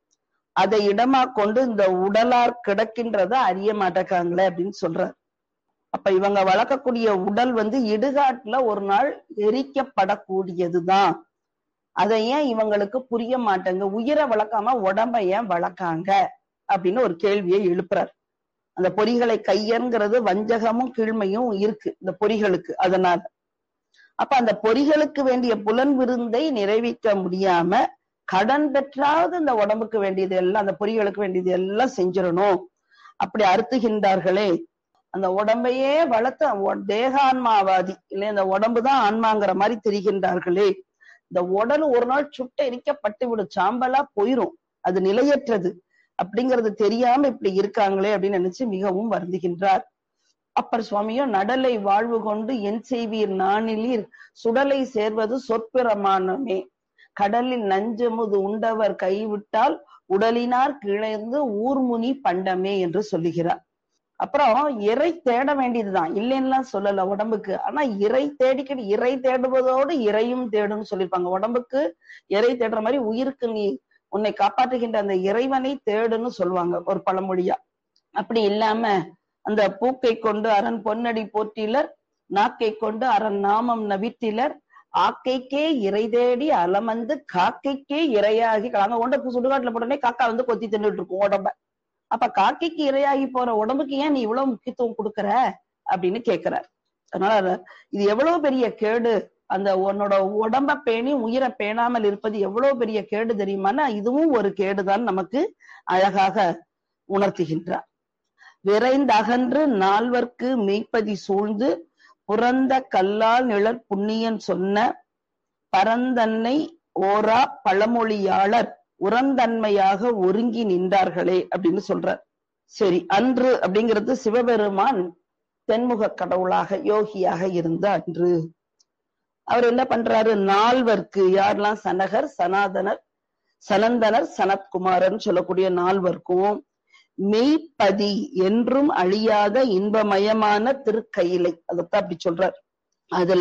Speaker 3: அதை இடமா கொண்டு இந்த உடலார் கிடக்கின்றத அறிய மாட்டேக்காங்களே அப்படின்னு சொல்றார். அப்ப இவங்க வளர்க்கக்கூடிய உடல் இடுகாட்டுல ஒரு நாள் எரிக்கப்படக்கூடியதுதான். அதை ஏன் இவங்களுக்கு புரிய மாட்டேங்க, உயிரை வளர்க்காம உடம்ப ஏன் வளர்க்காங்க அப்படின்னு ஒரு கேள்வியை எழுப்புறார். அந்த பொறிகளை கையங்கிறது வஞ்சகமும் கீழ்மையும் இருக்கு இந்த பொறிகளுக்கு. அதனால அப்ப அந்த பொறிகளுக்கு வேண்டிய புலன் விருந்தை நிறைவேற்ற முடியாம கடன் பெற்றாவது இந்த உடம்புக்கு வேண்டியது எல்லாம், அந்த பொறிகளுக்கு வேண்டியது எல்லாம் செஞ்சிடணும் அப்படி அறுத்துகின்றார்களே. அந்த உடம்பையே வளர்த்த தேகான்மாவாதி இல்லை, இந்த உடம்புதான் ஆன்மாங்கிற மாதிரி தெரிகின்றார்களே. இந்த உடல் ஒரு நாள் சுட்ட எரிக்கப்பட்டு விடும், சாம்பலா போயிரும், அது நிலையற்றது அப்படிங்கிறது தெரியாம இப்படி இருக்காங்களே அப்படின்னு நினைச்சு மிகவும் வருந்துகின்றார். அப்பர் சுவாமியும் நடலை வாழ்வு கொண்டு என் செய்வீர் நானிலீர் சுடலை சேர்வது சொற்பிரமாணமே கடலில் நஞ்சமுது உண்டவர் கைவிட்டால் உடலினார் கிளர்ந்து ஊர்முனி பண்டமே என்று சொல்லுகிறார். அப்புறம் இறை தேட வேண்டியதுதான், இல்லைன்னுலாம் சொல்லல உடம்புக்கு. ஆனா இறை தேடிக்கிட்டு இறை தேடுவதோடு இறையும் தேடுன்னு சொல்லியிருப்பாங்க. உடம்புக்கு இறை தேடுற மாதிரி உயிருக்கு நீ உன்னை காப்பாற்றுகின்ற அந்த இறைவனை தேடுன்னு சொல்லுவாங்க ஒரு பழமொழியா. அப்படி இல்லாம அந்த பூக்கை கொண்டு அரண் பொன்னடி போற்றிலர் நாக்கை கொண்டு அரண் நாமம் நவித்திலர் ஆக்கைக்கே இறை தேடி அலமந்து காக்கைக்கே இரையாகி அங்க கொண்ட சுடுகாட்டுல போட்டோன்னே காக்கா கொத்தி தின்னுட்டு இருக்கும் உடம்ப. அப்ப காக்கைக்கு இரையாகி போற உடம்புக்கு ஏன் நீ இவ்வளவு முக்கியத்துவம் கொடுக்கற அப்படின்னு கேட்கிறார். அதனால இது எவ்வளவு பெரிய கேடு, அந்த உன்னோட உடம்ப பேணி உயிரை பேணாமல் இருப்பது எவ்வளவு பெரிய கேடு தெரியுமானா இதுவும் ஒரு கேடுதான் நமக்கு அழகாக உணர்த்துகின்றார். விரைந்தகன்று நால்வர்க்கு மெய்ப்பதி சூழ்ந்து புறந்த கல்லால் நிழற் புண்ணியன் சொன்ன பரந்தன்னை ஓரா பழமொழியாளர் உரந்தன்மையாக ஒருங்கி நின்றார்களே அப்படின்னு சொல்றார். சரி, அன்று அப்படிங்கிறது சிவபெருமான் தென்முக கடவுளாக யோகியாக இருந்த அன்று அவர் என்ன பண்றாரு, நால்வர்க்கு, யாரெல்லாம் சனகர் சனாதனர் சனந்தனர் சனத்குமாரன் சொல்லக்கூடிய நால்வர்க்கும் மெய்ப்பதி என்றும் அழியாத இன்பமயமான திருக்கையிலை, அதத்தான் அப்படி சொல்றார். அதுல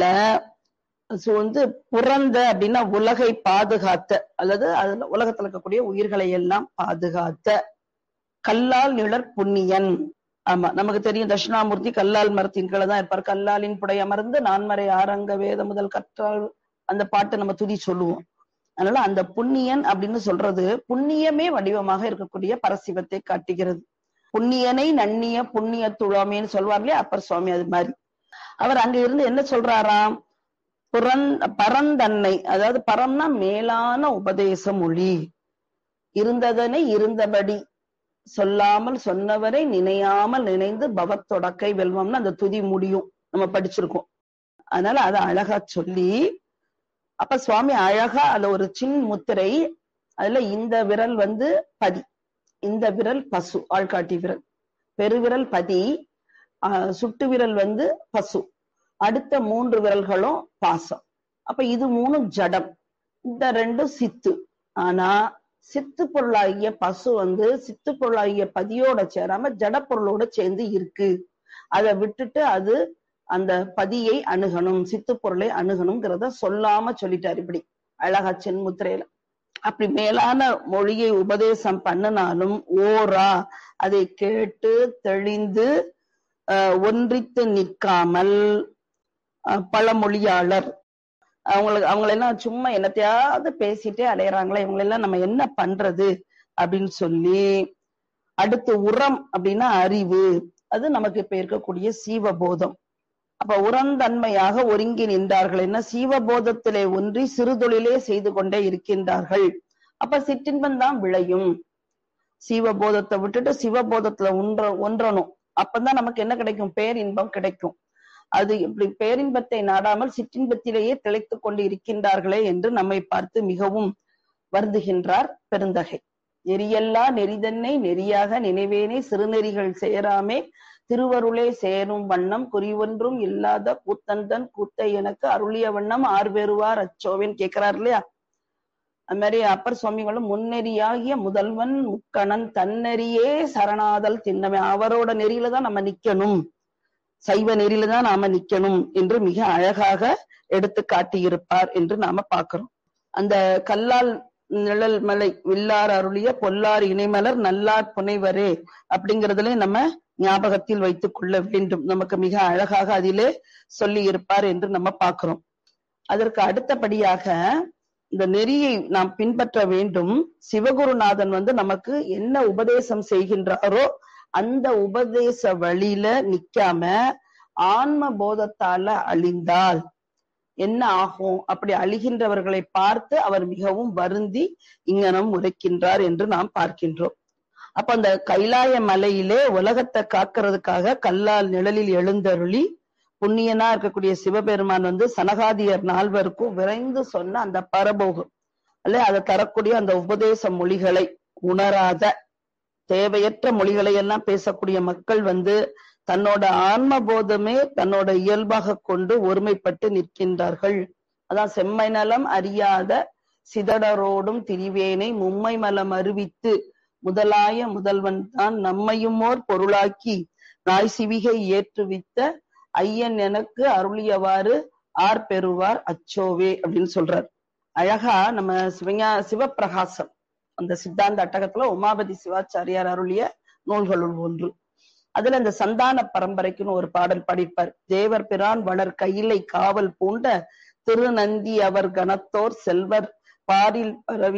Speaker 3: புறந்த அப்படின்னா உலகை பாதுகாத்த, அல்லது அதுல உலகத்துல இருக்கக்கூடிய உயிர்களை எல்லாம் பாதுகாத்த கல்லால் நிழற் புண்ணியன். ஆமா, நமக்கு தெரியும் தட்சிணாமூர்த்தி கல்லால் மரத்தின் கீழே தான் இருப்பார். கல்லாலின் புடை அமர்ந்து நான்மறை ஆரங்க வேத முதல் கற்றால் அந்த பாட்டு நம்ம துதி சொல்லுவோம். அதனால அந்த புண்ணியன் அப்படின்னு சொல்றது புண்ணியமே வடிவமாக இருக்கக்கூடிய பரசிவத்தை காட்டுகிறது. புண்ணியனை நன்னிய புண்ணிய துளாமேன்னு சொல்வார்களே அப்பர் சுவாமி, அது மாதிரி அவர் அங்க இருந்து என்ன சொல்றாராம், பரந்தன்னை, அதாவது பரம்னா மேலான உபதேச மொழி, இருந்ததனை இருந்தபடி சொல்லாமல் சொன்னவரை நினையாமல் நினைந்து பவத்தொடக்கை வெல்வம்னு அந்த துதி முடியும், நம்ம படிச்சிருக்கோம். அதனால அதை அழகா சொல்லி அப்ப சுவாமி அழகா அதுல ஒரு சின் முத்திரை, அதுல இந்த விரல் பதி, இந்த விரல் பசு ஆள்காட்டி விரல், பெருவிரல் பதி, சுட்டு விரல் பசு, அடுத்த 3 விரல்களும் பாசம். அப்ப இது 3 ஜடம், இந்த 2 சித்து. ஆனா சித்து பொருளாகிய பசு சித்து பொருளாகிய பதியோட சேராம ஜட பொருளோட சேர்ந்து இருக்கு. அதை விட்டுட்டு அது அந்த பதியை அணுகணும், சித்து பொருளை அணுகணுங்கிறத சொல்லாம சொல்லிட்டாரு இப்படி அழகா சென்முத்திரையில. அப்படி மேலான மொழியை உபதேசம் பண்ணினாலும் ஓரா அதை கேட்டு தெளிந்து ஒன்றித்து நிற்காமல் பழமொழியாளர் அவங்களெல்லாம் சும்மா என்னத்தையாவது பேசிட்டே அலையறாங்களே, இவங்களெல்லாம் நம்ம என்ன பண்றது அப்படின்னு சொல்லி, அடுத்து உரம் அப்படின்னா அறிவு, அது நமக்கு இப்ப இருக்கக்கூடிய சீவபோதம். அப்ப உரந்தன்மையாக ஒருங்கி நின்றார்கள். என்ன, சீவபோதத்திலே ஒன்றி சிறுதொழிலே செய்து கொண்டே இருக்கின்றார்கள். அப்ப சிற்றின்பம் தான் விளையும். சீவபோதத்தை விட்டுட்டு சிவபோதத்துல ஒன்றணும். அப்பதான் நமக்கு என்ன கிடைக்கும், பேரின்பம் கிடைக்கும். அது இப்படி பேரின்பத்தை நாடாமல் சிற்றின்பத்திலேயே திளைத்து கொண்டு இருக்கின்றார்களே என்று நம்மை பார்த்து மிகவும் வருந்துகின்றார் பெருந்தகை. நெறியல்லா நெறிதன்னை நெறியாக நினைவேனே சிறுநெறிகள் சேராமே திருவருளே சேரும் வண்ணம் குறிவொன்றும் இல்லாத கூத்தந்தன் கூத்தை எனக்கு அருளிய வண்ணம் ஆர்வெருவார் அச்சோவேன்னு கேட்கிறார் இல்லையா. அது மாதிரி அப்பர் சுவாமிகளும் முன்னெறியாகிய முதல்வன் முக்கணன் தன்னெறியே சரணாதல் திண்ணமே, அவரோட நெறியில தான் நம்ம நிக்கணும், சைவ நெறியில தான் நாம நிக்கணும் என்று மிக அழகாக எடுத்து காட்டியிருப்பார் என்று நாம பார்க்கிறோம். அந்த கல்லால் நிழல் மலை வில்லார் அருளிய பொல்லார் இணைமலர் நல்லார் புனைவரே அப்படிங்கிறதுல நம்ம ஞாபகத்தில் வைத்துக் கொள்ள வேண்டும். நமக்கு மிக அழகாக அதிலே சொல்லி இருப்பார் என்று நம்ம பார்க்கிறோம். அதற்கு அடுத்தபடியாக இந்த நெறியை நாம் பின்பற்ற வேண்டும். சிவகுருநாதன் நமக்கு என்ன உபதேசம் செய்கின்றாரோ அந்த உபதேச வழியில நிக்காம ஆன்ம போதத்தால அழிந்தால் என்ன ஆகும், அப்படி அழிகின்றவர்களை பார்த்து அவர் மிகவும் வருந்தி இங்கனம் உரைக்கின்றார் என்று நாம் பார்க்கின்றோம். அப்ப அந்த கைலாய மலையிலே உலகத்தை காக்கிறதுக்காக கல்லால் நிழலில் எழுந்தருளி புண்ணியனா இருக்கக்கூடிய சிவபெருமான் சனகாதியர் 4 விரைந்து சொன்ன அந்த பரபோகம் அல்ல, அதை தரக்கூடிய அந்த உபதேச மொழிகளை உணராத தேவையற்ற மொழிகளை எல்லாம் பேசக்கூடிய மக்கள் தன்னோட ஆன்ம போதமே தன்னோட இயல்பாக கொண்டு ஒருமைப்பட்டு நிற்கின்றார்கள். அதான் செம்மை நலம் அறியாத சிதடரோடும் திரிவேனை மும்மை மலம் அறிவித்து முதலாய முதல்வன் தான் நம்மையும் ஓர் பொருளாக்கி நாய் சிவிகை ஏற்றுவித்த ஐயன் எனக்கு அருளியவாறு ஆர் பெறுவார் அச்சோவே அப்படின்னு சொல்றார். அழகா நம்ம சிவப்பிரகாசம் அந்த சித்தாந்த அட்டகத்துல உமாபதி சிவாச்சாரியார் அருளிய நூல்களுள் ஒன்று. அதுல இந்த சந்தான பரம்பரைக்குன்னு ஒரு பாடல் படிப்பார். தேவர் பிரான் வளர் கையிலை காவல் பூண்ட திருநந்தி அவர் கணத்தோர் செல்வர் பாரில்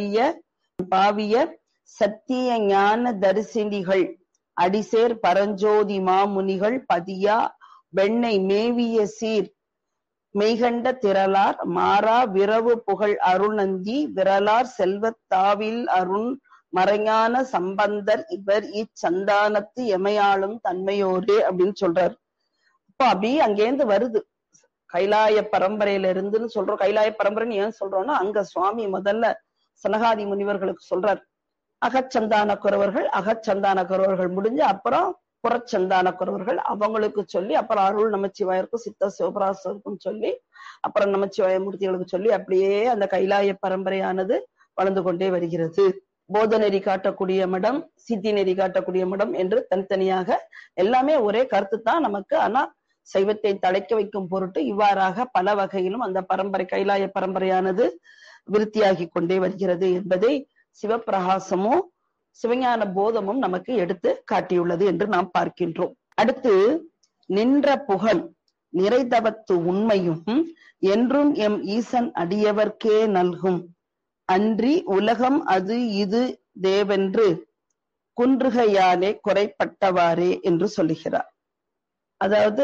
Speaker 3: பாவிய சத்திய ஞான தரிசினிகள் அடிசேர் பரஞ்சோதி மாமுனிகள் பதியா வெண்ணை மேவிய சீர் மெய்கண்ட திரளார் மாறா விரவு புகழ் அருணந்தி விரலார் செல்வத்தாவில் அருண் மறைஞான சம்பந்தர் இவர் இச்சந்தானத்து எமையாளும் தன்மையோரே அப்படின்னு சொல்றாரு. அப்போ அப்படியே அங்கேருந்து வருது கைலாய பரம்பரையில இருந்துன்னு சொல்றோம். கைலாய பரம்பரைன்னு ஏன் சொல்றோம்னா அங்க சுவாமி முதல்ல சனகாதி முனிவர்களுக்கு சொல்றார். அகச்சந்தான குறவர்கள் முடிஞ்சு அப்புறம் புறச்சந்தான குறவர்கள் அவங்களுக்கு சொல்லி, அப்புறம் அருள் நமச்சிவாயருக்கும் சித்த சிவபிராசருக்கும் சொல்லி, அப்புறம் நமச்சிவாய மூர்த்திகளுக்கு சொல்லி அப்படியே அந்த கைலாய பரம்பரையானது வளர்ந்து கொண்டே வருகிறது. போத நெறி காட்டக்கூடிய மடம், சித்தி நெறி காட்டக்கூடிய மடம் என்று தனித்தனியாக எல்லாமே ஒரே கருத்து தான் நமக்கு. ஆனா சைவத்தை தழைக்க வைக்கும் பொருட்டு இவ்வாறாக பல வகையிலும் அந்த பரம்பரை கைலாய பரம்பரையானது விருத்தியாகி கொண்டே வருகிறது என்பதை சிவப்பிரகாசமும் சிவஞான போதமும் நமக்கு எடுத்து காட்டியுள்ளது என்று நாம் பார்க்கின்றோம். அடுத்து நின்ற புகழ் நிறைதவத்து உண்மையும் என்றும் எம் ஈசன் அடியவர்க்கே நல்கும் அன்றி உலகம் அது இது தேவென்று குன்றுகையாலே குறைப்பட்டவாறே என்று சொல்லுகிறார். அதாவது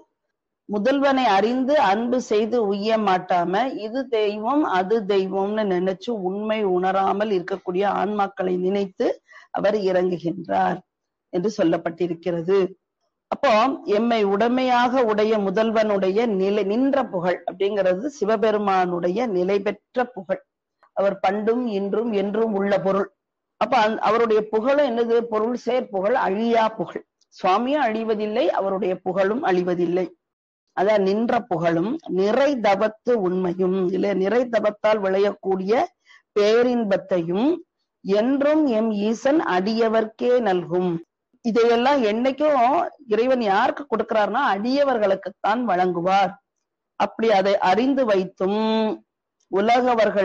Speaker 3: முதல்வனை அறிந்து அன்பு செய்து உய்ய மாட்டாம இது தெய்வம் அது தெய்வம்னு நினைச்சு உண்மை உணராமல் இருக்கக்கூடிய ஆன்மாக்களை நினைத்து அவர் இறங்குகின்றார் என்று சொல்லப்பட்டிருக்கிறது. அப்போ எம்மை உடைமையாக உடைய முதல்வனுடைய நின்ற புகழ் அப்படிங்கிறது சிவபெருமானுடைய நிலை பெற்ற புகழ். அவர் பண்டும் இன்றும் என்றும் உள்ள பொருள். அப்ப அவருடைய புகழும் என்னது, பொருள் சேர் புகழ், அழியா புகழ். சுவாமியும் அழிவதில்லை, அவருடைய புகழும் அழிவதில்லை. அதான் நின்ற புகழும் நிறை தவத்து உண்மையும் இல்ல, நிறை தவத்தால் விளையக்கூடிய பேரின்பத்தையும் என்றும் எம் ஈசன் அடியவர்க்கே நல்கும். இதையெல்லாம் என்னைக்கும் இறைவன் யாருக்கு கொடுக்கிறார்னா அடியவர்களுக்குத்தான் வழங்குவார். அப்படி அதை அறிந்து வைத்தும் உலகவர்கள்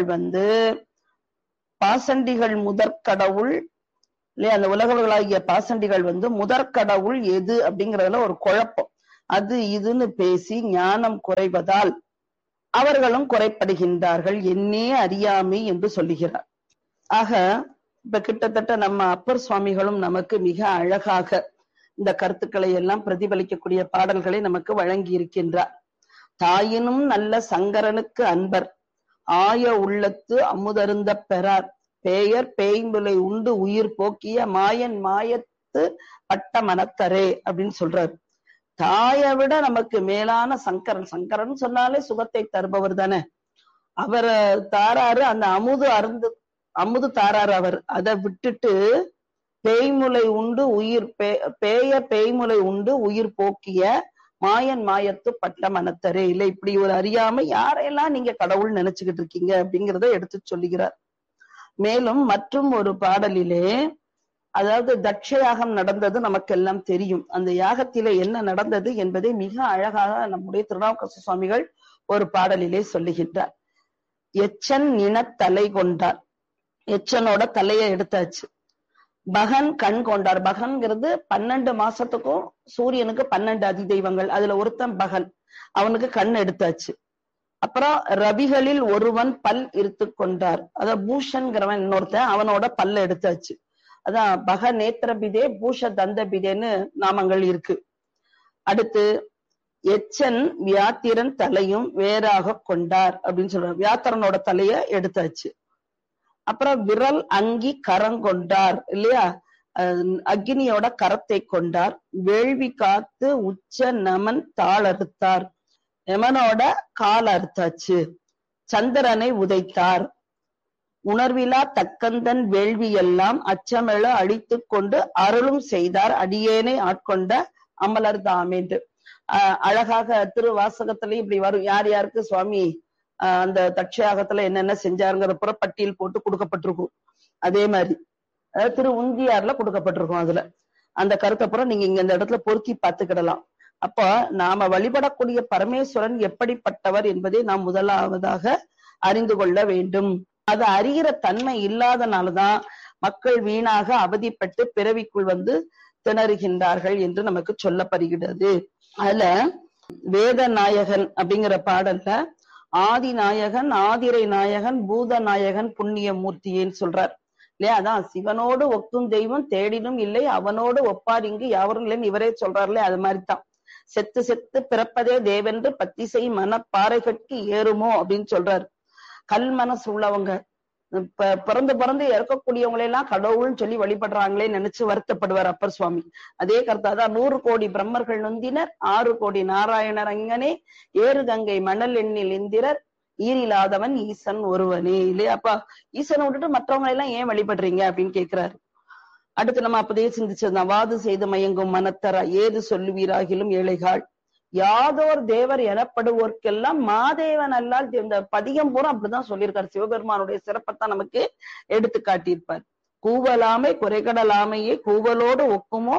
Speaker 3: பாசண்டிகள் முதற்கடவுள் இல்லையா, அந்த உலகவர்களாகிய பாசண்டிகள் முதற்கடவுள் எது அப்படிங்கறதுல ஒரு குழப்பம், அது இதுன்னு பேசி ஞானம் குறைவதால் அவர்களும் குறைப்படுகின்றார்கள், என்னே அறியாமை என்று சொல்லுகிறார். ஆக இப்ப கிட்டத்தட்ட நம்ம அப்பர் சுவாமிகளும் நமக்கு மிக அழகாக இந்த கருத்துக்களை எல்லாம் பிரதிபலிக்கக்கூடிய பாடல்களை நமக்கு வழங்கி இருக்கின்றார். தாயினும் நல்ல சங்கரனுக்கு அன்பர் ஆய உள்ளத்து அமுதருந்த பெறார் பேயர் பேய்முலை உண்டு உயிர் போக்கிய மாயன் மாயத்து பட்ட மனத்தரே அப்படின்னு சொல்றாரு. தாயை விட நமக்கு மேலான சங்கரன், சங்கரன் சொன்னாலே சுகத்தை தருபவர் தானே, அவர் தாராரு அந்த அமுது தாராரு அவர். அதை விட்டுட்டு பேய்முலை உண்டு உயிர் பேய்முலை உண்டு உயிர் போக்கிய மாயன் மாயத்து பட்ட மனத்தரே. இல்ல இப்படி ஒரு அறியாம யாரையெல்லாம் நீங்க கடவுள் நினைச்சுக்கிட்டு இருக்கீங்க அப்படிங்கிறத எடுத்து சொல்லுகிறார். மேலும் மற்றும் ஒரு பாடலிலே, அதாவது தட்ச யாகம் நடந்தது நமக்கெல்லாம் தெரியும். அந்த யாகத்திலே என்ன நடந்தது என்பதை மிக அழகாக நம்முடைய திருநாவுக்கரசு சுவாமிகள் ஒரு பாடலிலே சொல்லுகின்றார். எச்சன் நினத்தலை கொண்டார், எச்சனோட தலையை எடுத்தாச்சு. பகன் கண் கொண்டார், பகன்கிறது 12 மாசத்துக்கும் சூரியனுக்கு 12 அதிதெய்வங்கள், அதுல ஒருத்தன் பகன், அவனுக்கு கண் எடுத்தாச்சு. அப்புறம் ரவிகளில் ஒருவன் பல் இருத்து கொண்டார், அதான் பூஷன்கிறவன் இன்னொருத்தன், அவனோட பல்ல எடுத்தாச்சு. அதான் பக நேத்திரபிதே பூஷ தந்தபிதேன்னு நாமங்கள் இருக்கு. அடுத்து எச்சன் வியாத்திரன் தலையும் வேறாக கொண்டார் அப்படின்னு சொல்றாரு, வியாத்திரனோட தலைய எடுத்தாச்சு. அப்புறம் விரல் அங்கி கரங்கொண்டார் இல்லையா, அக்னியோட கரத்தை கொண்டார். வேள்வி காத்து உச்ச நமன் தாள் அறுத்தார், யமனோட கால் அறுத்தாச்சு. சந்திரனை உதைத்தார். உணர்விலா தக்கந்தன் வேள்வி எல்லாம் அச்சமெழ அழித்து கொண்டு அருளும் செய்தார் அடியேனை ஆட்கொண்ட அமலர் தாமேன்று. அழகாக திருவாசகத்திலையும் இப்படி வரும், யார் யாருக்கு சுவாமி அந்த தட்சயாகத்துல என்னென்ன செஞ்சாருங்கிற பட்டியல் போட்டு கொடுக்கப்பட்டிருக்கும். அதே மாதிரி அதாவது திரு உந்தியார்ல கொடுக்கப்பட்டிருக்கும். அதுல அந்த கருத்தை புறம் நீங்க இங்க இந்த இடத்துல பொருத்தி பார்த்துக்கிடலாம். அப்ப நாம வழிபடக்கூடிய பரமேஸ்வரன் எப்படிப்பட்டவர் என்பதை நாம் முதலாவதாக அறிந்து கொள்ள வேண்டும். அது அறிகிற தன்மை இல்லாதனாலதான் மக்கள் வீணாக அவதிப்பட்டு பிறவிக்குள் திணறுகின்றார்கள் என்று நமக்கு சொல்லப்படுகிறது. அதுல வேத நாயகன் அப்படிங்கிற பாடல்ல ஆதி நாயகன் ஆதிரை நாயகன் பூத நாயகன் புண்ணிய மூர்த்தியேன்னு சொல்றார் இல்லையா. அதான் சிவனோடு ஒக்கும் தெய்வம் தேடினும் இல்லை அவனோடு ஒப்பார் இங்கு யாவரும் இல்லைன்னு இவரே சொல்றாருலே. அது மாதிரிதான் செத்து செத்து பிறப்பதே தேவென்று பத்திசை மனப்பாறைகட்கு ஏறுமோ அப்படின்னு சொல்றாரு. கல் மனசு உள்ளவங்க பிறந்து இறக்கக்கூடியவங்களெல்லாம் கடவுள்னு சொல்லி வழிபடுறாங்களே நினைச்சு வருத்தப்படுவார் அப்பர் சுவாமி. அதே கருத்தாதான் 100 கோடி பிரம்மர்கள் நொந்தினர் 6 கோடி நாராயணர் அங்கனே 7 கங்கை மணல் எண்ணில் இந்திரர் ஈரில்லாதவன் ஈசன் ஒருவனே இல்லையா. அப்பா ஈசனை விட்டுட்டு மற்றவங்களை எல்லாம் ஏன் வழிபடுறீங்க அப்படின்னு கேட்கிறாரு. அடுத்து நம்ம அப்பதையே சிந்திச்சிருந்தோம். வாது செய்து மயங்கும் மனத்தர ஏது சொல்லுவீராகிலும் ஏழைகாள் யாதோர் தேவர் எனப்படுவோர்க்கெல்லாம் மாதேவன் அல்லால். இந்த பதிகம் பூரா அப்படிதான் சொல்லியிருக்காரு. சிவபெருமானுடைய சிறப்பத்தான் நமக்கு எடுத்து காட்டியிருப்பார். கூவலாமை குறைகடலாமையே கூவலோடு ஒக்குமோ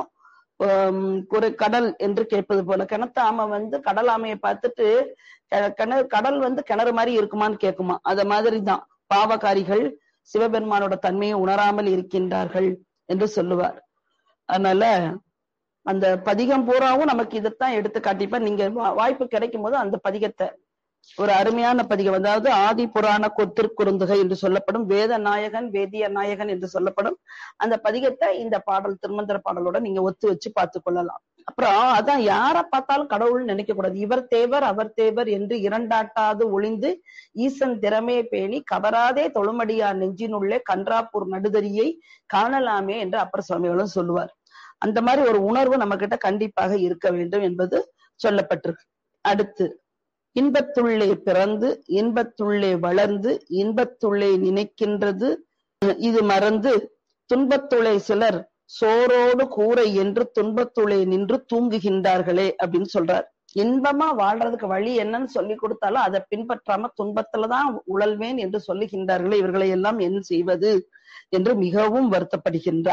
Speaker 3: கடல் என்று கேட்பது போல. கிணத்தாம கடல் ஆமையை பார்த்துட்டு கடல் கிணறு மாதிரி இருக்குமான்னு கேட்குமா. அத மாதிரிதான் பாவகாரிகள் சிவபெருமானோட தன்மையை உணராமல் இருக்கின்றார்கள் என்று சொல்லுவார். அதனால அந்த பதிகம் பூராவும் நமக்கு இதைத்தான் எடுத்து காட்டிப்ப. நீங்க வாய்ப்பு கிடைக்கும் போது அந்த பதிகத்தை, ஒரு அருமையான பதிகம், அதாவது ஆதி புராண கொத்திற்குறுந்துகை என்று சொல்லப்படும் வேத நாயகன் வேதிய நாயகன் என்று சொல்லப்படும் அந்த பதிகத்தை இந்த பாடல் திருமந்திர பாடலோட நீங்க ஒத்து வச்சு பார்த்து கொள்ளலாம். அப்புறம் அதான் யார பார்த்தாலும் கடவுள் நினைக்க கூடாது. இவர் தேவர் அவர் தேவர் என்று இரண்டாட்டாது ஒளிந்து ஈசன் திறமையை பேணி கவராதே தொழுமடியார் நெஞ்சினுள்ளே கன்றாப்பூர் நடுதறியை காணலாமே என்று அப்பர் சுவாமிகளும் சொல்லுவார். அந்த மாதிரி ஒரு உணர்வு நம்ம கிட்ட கண்டிப்பாக இருக்க வேண்டும் என்பது சொல்லப்பட்டிருக்கு. அடுத்து இன்பத்துள்ளே பிறந்து இன்பத்துள்ளே வளர்ந்து இன்பத்துள்ளே நினைக்கின்றது இது மறந்து துன்பத்துள்ளே சிலர் சோரோடு கூரை என்று துன்பத்துள்ளே நின்று தூங்குகின்றார்களே அப்படின்னு சொல்றார். இன்பமா வாழ்றதுக்கு வழி என்னன்னு சொல்லி கொடுத்தாலும் அதை பின்பற்றாம துன்பத்துலதான் உழல்வேன் என்று சொல்லுகின்றார்களே, இவர்களை எல்லாம் என்ன செய்வது என்று மிகவும் வருத்தப்படுகின்றார்.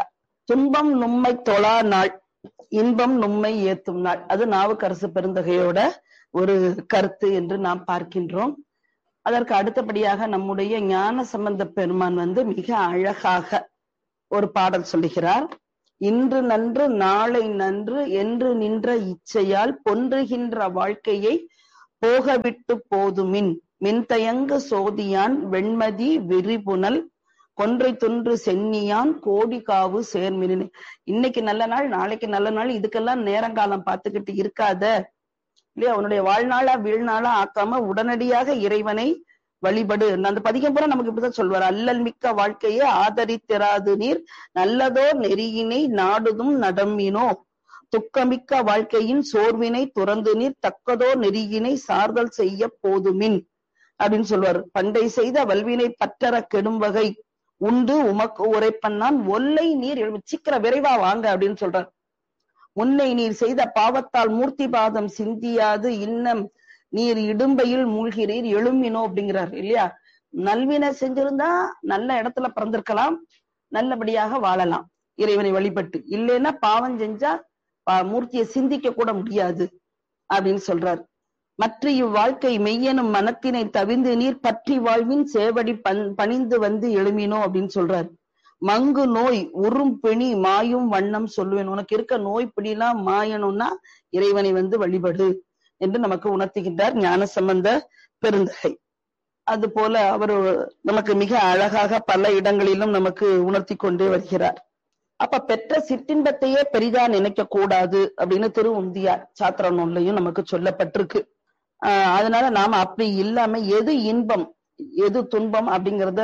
Speaker 3: துன்பம் நும்மை தொழா நாள், இன்பம் நும்மை ஏத்தும் நாள். அது நாவுக்கரசு பெருந்தகையோட ஒரு கருத்து என்று நாம் பார்க்கின்றோம். அதற்கு அடுத்தபடியாக நம்முடைய ஞான சம்பந்த பெருமான் மிக அழகாக ஒரு பாடல் சொல்லுகிறார். இன்று நன்று நாளை நன்று என்று நின்ற இச்சையால் பொன்றுகின்ற வாழ்க்கையை போகவிட்டு போதுமின் மின்தயங்கு சோதியான் வெண்மதி விரிபுனல் கொன்றை தொன்று சென்னியான் கோடி காவு சேர்மினு. இன்னைக்கு நல்ல நாள், நாளைக்கு நல்ல நாள், இதுக்கெல்லாம் நேரங்காலம் பார்த்துக்கிட்டு இருக்காத இல்லையா? அவனுடைய வாழ்நாளா வீழ்நாளா ஆக்காம உடனடியாக இறைவனை வழிபடு. அந்த பதிகம் பூரா நமக்கு இப்படிதான் சொல்வார். அல்லல் மிக்க வாழ்க்கையை ஆதரித்திராது நீர் நல்லதோ நெறியினை நாடுதும் நடமினோ துக்கமிக்க வாழ்க்கையின் சோர்வினை துறந்து நீர் தக்கதோ நெறியினை சார்தல் செய்ய போதுமின் அப்படின்னு சொல்வார். பண்டை செய்த வல்வினை பற்றற கெடும் வகை உண்டு உமக்கு உரைப்பண்ணான் ஒல்லை நீர் சீக்கிரம் விரைவா வாங்க அப்படின்னு சொல்றார். முன்னை நீர் செய்த பாவத்தால் மூர்த்தி பாதம் சிந்தியாது இன்னம் நீர் இடும்பையில் மூழ்கிறீர் எழுமினோ அப்படிங்கிறார் இல்லையா? நல்வினை செஞ்சிருந்தா நல்ல இடத்துல பிறந்திருக்கலாம், நல்லபடியாக வாழலாம் இறைவனை வழிபட்டு. இல்லைன்னா பாவம் செஞ்சா மூர்த்தியை சிந்திக்க கூட முடியாது அப்படின்னு சொல்றார். மற்ற இவ்வாழ்க்கை மெய்யெனும் மனத்தினை தவிர்ந்து நீர் பற்றி வாழ்வின் சேவடி பணிந்து வந்து எழுமினோ அப்படின்னு சொல்றார். மங்கு நோய் உறும் பிணி மாயும் வண்ணம் சொல்லுவேன். உனக்கு இருக்க நோய் பிடிலாம் மாயணும்னா இறைவனை வழிபடு என்று நமக்கு உணர்த்துகின்றார் ஞான சம்பந்த பெருந்தகை. அது போல அவர் நமக்கு மிக அழகாக பல இடங்களிலும் நமக்கு உணர்த்தி கொண்டே வருகிறார். அப்ப பெற்ற சிற்றின்பத்தையே பெரிதா நினைக்க கூடாது அப்படின்னு திருவுந்தியார் சாத்திர நூல்லையும் நமக்கு சொல்லப்பட்டிருக்கு. அதனால நாம அப்படி இல்லாம எது இன்பம் எது துன்பம் அப்படிங்கிறத,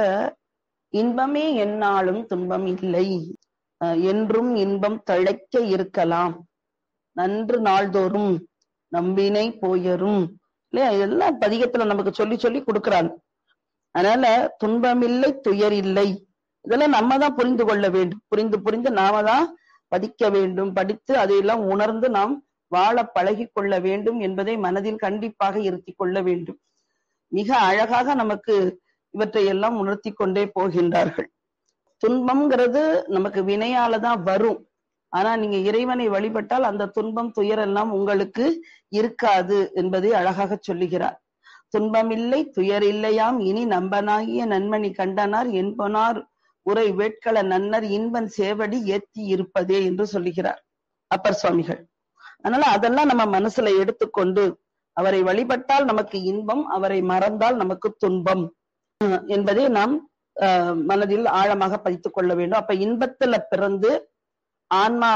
Speaker 3: இன்பமே எந்நாளும் துன்பம் இல்லை, என்றும் இன்பம் தழைக்க இருக்கலாம், நன்று நாள்தோறும் நம்பினை போயரும் இல்லையா? இதெல்லாம் பதிகத்துல நமக்கு சொல்லி சொல்லி கொடுக்கிறாங்க. அதனால துன்பமில்லை துயர் இல்லை, இதெல்லாம் நம்ம தான் புரிந்து கொள்ள வேண்டும். புரிந்து நாம தான் படிக்க வேண்டும். படித்து அதையெல்லாம் உணர்ந்து நாம் வாழ பழகி கொள்ள வேண்டும் என்பதை மனதில் கண்டிப்பாக இருத்தி கொள்ள வேண்டும். மிக அழகாக நமக்கு இவற்றை எல்லாம் உணர்த்தி கொண்டே போகின்றார்கள். துன்பம்ங்கிறது நமக்கு வினையால தான் வரும். ஆனா நீங்க இறைவனை வழிபட்டால் அந்த துன்பம் துயர் எல்லாம் உங்களுக்கு இருக்காது என்பதை அழகாக சொல்லுகிறார். துன்பமில்லை துயர் இல்லையாம் இனி நம்பனாகிய நன்மணி கண்டனார் என்பனார் உரை வேட்கள நன்னர் இன்பன் சேவடி ஏத்தி இருப்பதே என்று சொல்லுகிறார் அப்பர் சுவாமிகள். அதனால அதெல்லாம் நம்ம மனசுல எடுத்துக்கொண்டு அவரை வழிபட்டால் நமக்கு இன்பம், அவரை மறந்தால் நமக்கு துன்பம் என்பதை நாம் மனதில் ஆழமாக பதித்துக் கொள்ள வேண்டும். அப்ப இன்பத்துல பிறந்து ஆன்மா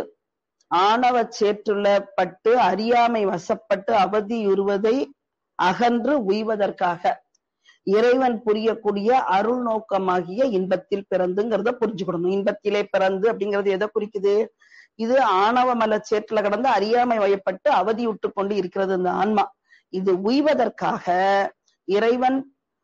Speaker 3: ஆணவ சேற்றுள்ள பட்டு அறியாமை வசப்பட்டு அவதியுறுவதை அகன்று உய்வதற்காக இறைவன் புரியக்கூடிய அருள் நோக்கமாகிய இன்பத்தில் பிறந்துங்கிறத புரிஞ்சுக்கணும். இன்பத்திலே பிறந்து அப்படிங்கிறது எதை குறிக்குது? இது ஆணவ மல சேற்றுல கடந்து அறியாமை வயப்பட்டு அவதியுற்று கொண்டு இருக்கிறது இந்த ஆன்மா. இது உய்வதற்காக இறைவன்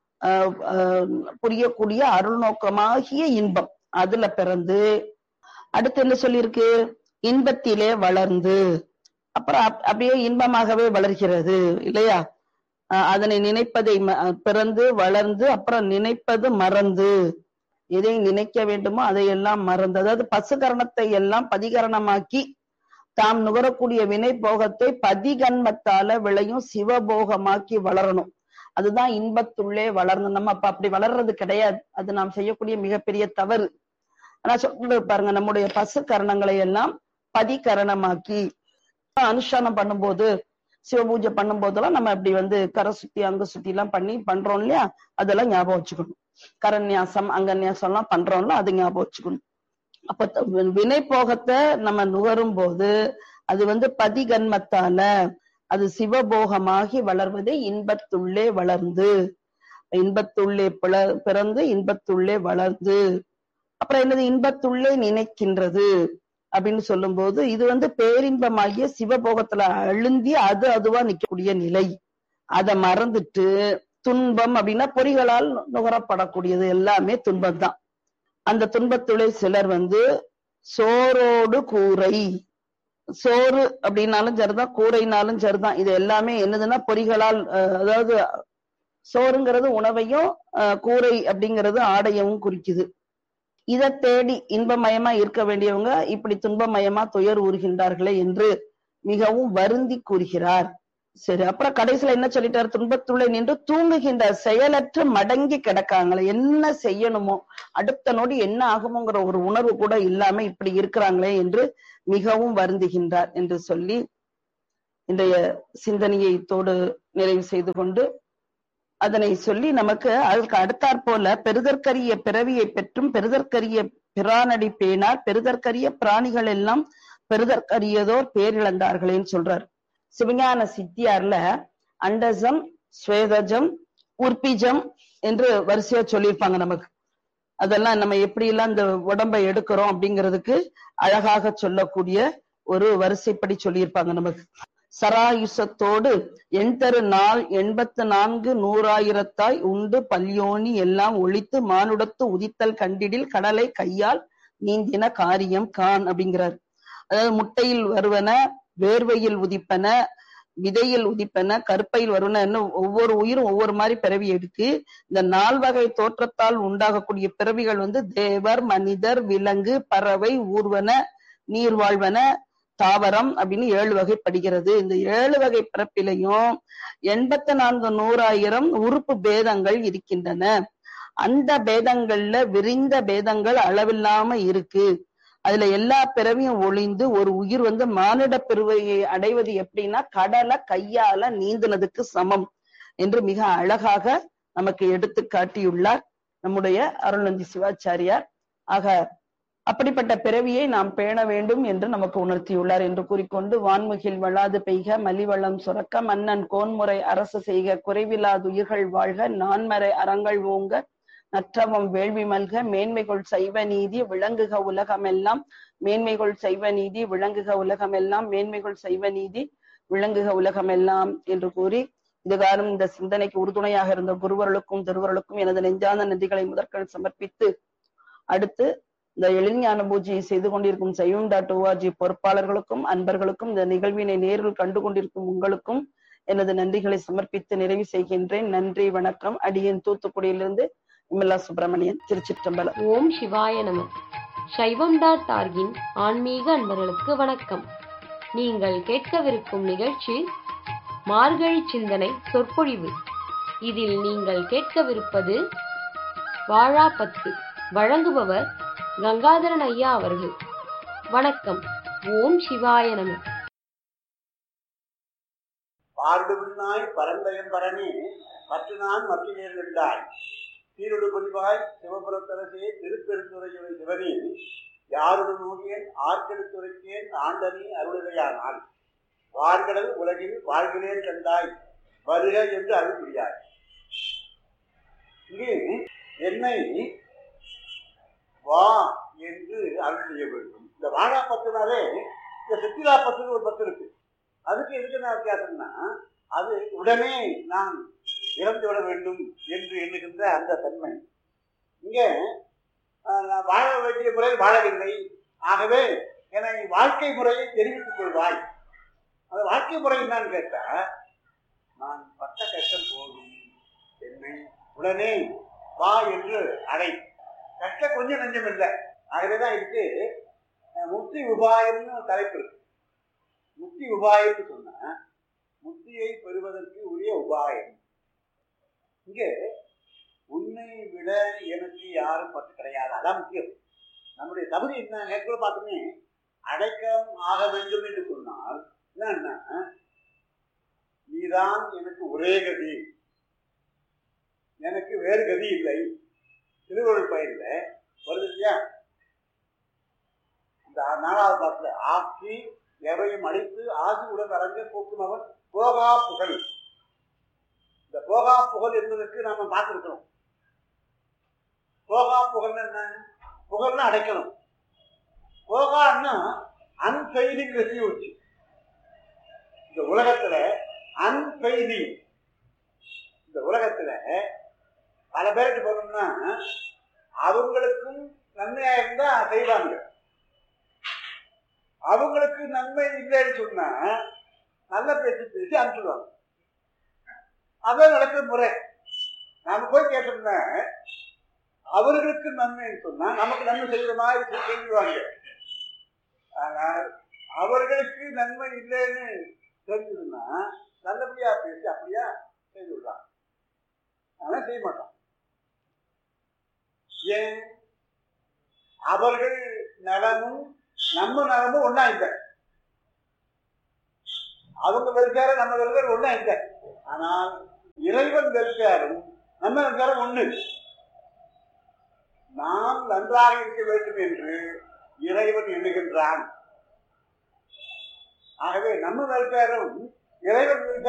Speaker 3: புரியக்கூடிய அருள் நோக்கமாகிய இன்பம் அதுல பிறந்து, அடுத்து என்ன சொல்லியிருக்கு? இன்பத்திலே வளர்ந்து, அப்புறம் அப்படியே இன்பமாகவே வளர்கிறது இல்லையா? அதனை நினைப்பதை பிறந்து வளர்ந்து, அப்புறம் நினைப்பது மறந்து, எதை நினைக்க வேண்டுமோ அதையெல்லாம் மறந்து, அதாவது பசுகரணத்தை எல்லாம் பதிகரணமாக்கி தாம் நுகரக்கூடிய வினை போகத்தை பதிகன்மத்தால விளையும் சிவபோகமாக்கி வளரணும். அதுதான் இன்பத்துள்ளே வளரணும். நம்ம அப்ப அப்படி வளர்றது கிடையாது. அது நாம் செய்யக்கூடிய மிகப்பெரிய தவறு. ஆனா சொல்ல பாருங்க, நம்முடைய பசு கரணங்களை எல்லாம் பதிகரணமாக்கி அனுஷ்டானம் பண்ணும்போது, சிவபூஜை பண்ணும் போதெல்லாம் நம்ம இப்படி கரை சுத்தி அங்க சுத்தி எல்லாம் பண்றோம் இல்லையா? அதெல்லாம் ஞாபகம் வச்சுக்கணும். கரநியாசம் அங்கநியாசம் எல்லாம் பண்றோம்ல, அது ஞாபகம் வச்சுக்கணும். அப்ப வினை போகத்தை நம்ம நுகரும் போது அது பதிகன்மத்தால அது சிவபோகமாகி வளர்வதை இன்பத்துள்ளே வளர்ந்து, இன்பத்துள்ளே பிறந்து இன்பத்துள்ளே வளர்ந்து, அப்புறம் என்னது? இன்பத்துள்ளே நினைக்கின்றது அப்படின்னு சொல்லும் போது இது பேரின்பமாகிய சிவபோகத்துல அழுந்தி அதுவா நிக்கக்கூடிய நிலை. அதை மறந்துட்டு துன்பம் அப்படின்னா பொறிகளால் நுகரப்படக்கூடியது எல்லாமே துன்பம் தான். அந்த துன்பத்துள்ளே சிலர் சோரோடு கூரை, சோறு அப்படின்னாலும் சரிதான், கூரைனாலும் சரிதான், இது எல்லாமே என்னதுன்னா பொறிகளால், அதாவது சோறுங்கிறது உணவையும் கூரை அப்படிங்கிறது ஆடையவும் குறிக்குது. இதை தேடி இன்பமயமா இருக்க வேண்டியவங்க இப்படி துன்பமயமா துயர் ஊறுகின்றார்களே என்று மிகவும் வருந்தி கூறுகிறார். சரி, அப்புறம் கடைசியில என்ன சொல்லிட்டாரு? துன்பத்துள்ளே நின்று தூங்குகின்ற செயலற்று மடங்கி கிடக்காங்களே, என்ன செய்யணுமோ அடுத்த நொடி என்ன ஆகுமோங்கிற ஒரு உணர்வு கூட இல்லாம இப்படி இருக்கிறாங்களே என்று மிகவும் வருந்துகின்றார் என்று சொல்லி இன்றைய சிந்தனையை இத்தோடு நிறைவு செய்து கொண்டு, அதனை சொல்லி நமக்கு அதற்கு அடுத்தாற் போல பெருதற்கரிய பிறவியை பெற்றும் பெருதற்கரிய பிரானடி பேணார் பெருதற்கரிய பிராணிகள் எல்லாம் பெருதற்கரியதோர் பேரிழந்தார்களேன்னு சொல்றார். சிவஞான சித்தியார்ல அண்டஜம், ஸ்வேதஜம், உற்பிஜம் என்று வரிசையா சொல்லியிருப்பாங்க நமக்கு. அதெல்லாம் நம்ம எப்படி எல்லாம் இந்த உடம்பை எடுக்கிறோம் அப்படிங்கிறதுக்கு அழகாக சொல்லக்கூடிய ஒரு வரிசைப்படி சொல்லியிருப்பாங்க நமக்கு. சராயுசத்தோடு எண்தரு நாள் 84 100,000 உண்டு பல்யோனி எல்லாம் ஒழித்து மானுடத்து உதித்தல் கண்டிடில் கடலை கையால் நீந்தின காரியம் கான் அப்படிங்கிறார். அதாவது முட்டையில் வருவன, வேர்வையில் உதிப்பன, விதையில் உதிப்பன, கருப்பையில் வருவன, ஒவ்வொரு உயிரும் ஒவ்வொரு மாதிரி பிறவி எடுக்கு. இந்த 4 வகை தோற்றத்தால் உண்டாகக்கூடிய பிறவிகள் தேவர், மனிதர், விலங்கு, பறவை, ஊர்வன, நீர் வாழ்வன, தாவரம் அப்படின்னு 7 வகைப்படுகிறது. இந்த 7 வகை பிறப்பிலையும் 84 100,000 உறுப்பு பேதங்கள் இருக்கின்றன. அந்த பேதங்கள்ல விரிந்த பேதங்கள் அளவில்லாம இருக்கு. அதுல எல்லா பிறவியும் ஒளிந்து ஒரு உயிர் மானிட பிறவியை அடைவது எப்படின்னா கடலை கையால நீந்தினதுக்கு சமம் என்று மிக அழகாக நமக்கு எடுத்து காட்டியுள்ளார் நம்முடைய அருள்நந்தி சிவாச்சாரியார். ஆக அப்படிப்பட்ட பிறவியை நாம் பேண வேண்டும் என்று நமக்கு உணர்த்தியுள்ளார் என்று கூறிக்கொண்டு, வான்முகில் வளாது பெய்க மலிவளம் சுரக்க மன்னன் கோன்முறை அரசு செய்க குறைவில்லாது உயிர்கள் வாழ்க நான்மறை அறங்கள் ஓங்க நற்றவம் வேள்வி மல்க மேன்மைகள் சைவ நீதி விளங்குக உலகமெல்லாம் மேன்மைகள் சைவ நீதி விளங்குக உலகமெல்லாம் மேன்மைகள் சைவ நீதி விளங்குக உலகமெல்லாம் என்று கூறி, இதுகாரும் இந்த சிந்தனைக்கு உறுதுணையாக இருந்த குருவர்களுக்கும் திருவர்களுக்கும் எனது நெஞ்சார்ந்த நன்றிகளை முதற்கள் சமர்ப்பித்து, அடுத்து இந்த எழில்ஞான பூஜையை செய்து கொண்டிருக்கும் சைவம்.org பொறுப்பாளர்களுக்கும் அன்பர்களுக்கும் இந்த நிகழ்வினை நேரில் கண்டு கொண்டிருக்கும் உங்களுக்கும் எனது நன்றிகளை சமர்ப்பித்து நிறைவு செய்கின்றேன். நன்றி, வணக்கம். அடியேன் தூத்துக்குடியிலிருந்து விமலா சுப்பிரமணியன், திருச்சிற்றம்பலம்.
Speaker 4: ஓம் சிவாய நம. சைவம்.org ஆன்மீக அன்பர்களுக்கு வணக்கம். நீங்கள் கேட்கவிருக்கும் நிகழ்ச்சி மார்கழி சிந்தனை சொற்பொழிவு. இதில் நீங்கள் கேட்கவிருப்பது வாழாப்பத்து. வழங்குபவர் கங்காதரன் ஐயா அவர்கள். வணக்கம். ஓம் சிவாய நம.
Speaker 5: பார்டுவிண்ணாய் பரந்தயம் பரணி மற்ற நான் மற்ற நேர்ந்தாய் சீருடு பொலிவாய் சிவபுரத்தரசே திருப்பெருந்துறையுறை சிவனி யாருடன் நோக்கியன் ஆர்கெடுத்துரைக்கேன் ஆண்டனி அருளுரையானால் வார்கடல் உலகில் வாழ்கிறேன் கண்டாய் வருக என்று அருள் புரியாய். இங்கே என்னை வா என்று அருள் செய்ய வேண்டும். இந்த வாழா பத்துனாலே இந்த சித்திரா பத்துன்னு ஒரு பத்து இருக்கு. அதுக்கு எதுக்கு என்ன வித்தியாசம்னா, அது உடனே நான் இறந்து விட வேண்டும் என்று எண்ணுகின்ற அந்த தன்மை. இங்கே நான் வாழ வேண்டிய முறையில் வாழவில்லை, ஆகவே என்னை வாழ்க்கை முறையை தெரிவித்துக் கொள்வாய். அந்த வாழ்க்கை முறை என்னன்னு கேட்டா, நான் பட்ட கஷ்டம் போதும், என்னை உடனே வா என்று அடை. கஷ்டம் கொஞ்சம் நஞ்சம் இல்லை. ஆகவேதான் இதுக்கு முக்தி உபாயம்னு தலைப்பு இருக்கு. முக்தி உபாயம்னு சொன்னா முக்தியை பெறுவதற்கு உரிய உபாயம். இங்கே உன்னை விட எனக்கு யாரும் பற்று கிடையாது, அதான் முக்கியம். நம்முடைய தகுதி என்ன நேற்று பார்த்தோமே, அடைக்கம் ஆக வேண்டும் என்று சொன்னால் என்னன்னா, நீதான் எனக்கு ஒரே கதி, எனக்கு வேறு கதி இல்லை. திருவள்ளுவர் பயிரில் வருது இல்லையா, இந்த 4வது பாட்டுல ஆக்கி எவையும் அழித்து ஆசி உடன் அரங்க போக்கும் அவன் போகா புகழ். இந்த போகா புகழ் என்பதற்கு நாம பார்த்திருக்கிறோம். போகா புகழ் என்ன? புகழ்னா அடைக்கணும். போகான்னா அன்பெய்தி ரெசியூச்சு. இந்த உலகத்துல அன்பெய்தி, இந்த உலகத்துல பல பேருக்கு போகணும்னா அவங்களுக்கும் நன்மையா இருந்தா செய்வாங்க, அவங்களுக்கு நன்மை இல்லைன்னு சொன்னா நல்ல பேசி பேசி அனுப்பிடுவாங்க. அதான் நடக்கிற முறை. நாம போய் கேட்டோம்னா அவர்களுக்கு நன்மைன்னு சொன்னா நமக்கு நன்மை செய்யற மாதிரி செஞ்சுடுவாங்க. ஆனால் அவர்களுக்கு நன்மை இல்லைன்னு தெரிஞ்சதுன்னா நல்லபடியா பேசி அப்படியா செய்து விடுறாங்க. ஆனா செய்ய மாட்டான். ஏன்? அவர்கள் நலமும் நம்ம நலமும் ஒன்னா இல்லை. அவங்க வெல்ஃபேர் நம்ம வெல்ஃபேர் ஒன்னா இல்லை. ஆனால் இறைவன் வெல்ஃபேரும் நம்ம வெல்ஃபேரும் ஒண்ணு. நாம் நன்றாக இருக்க வேண்டும் என்று இறைவன் எண்ணுகின்றான். ஆகவே நம்ம வெல்ஃபேரும் இறைவன்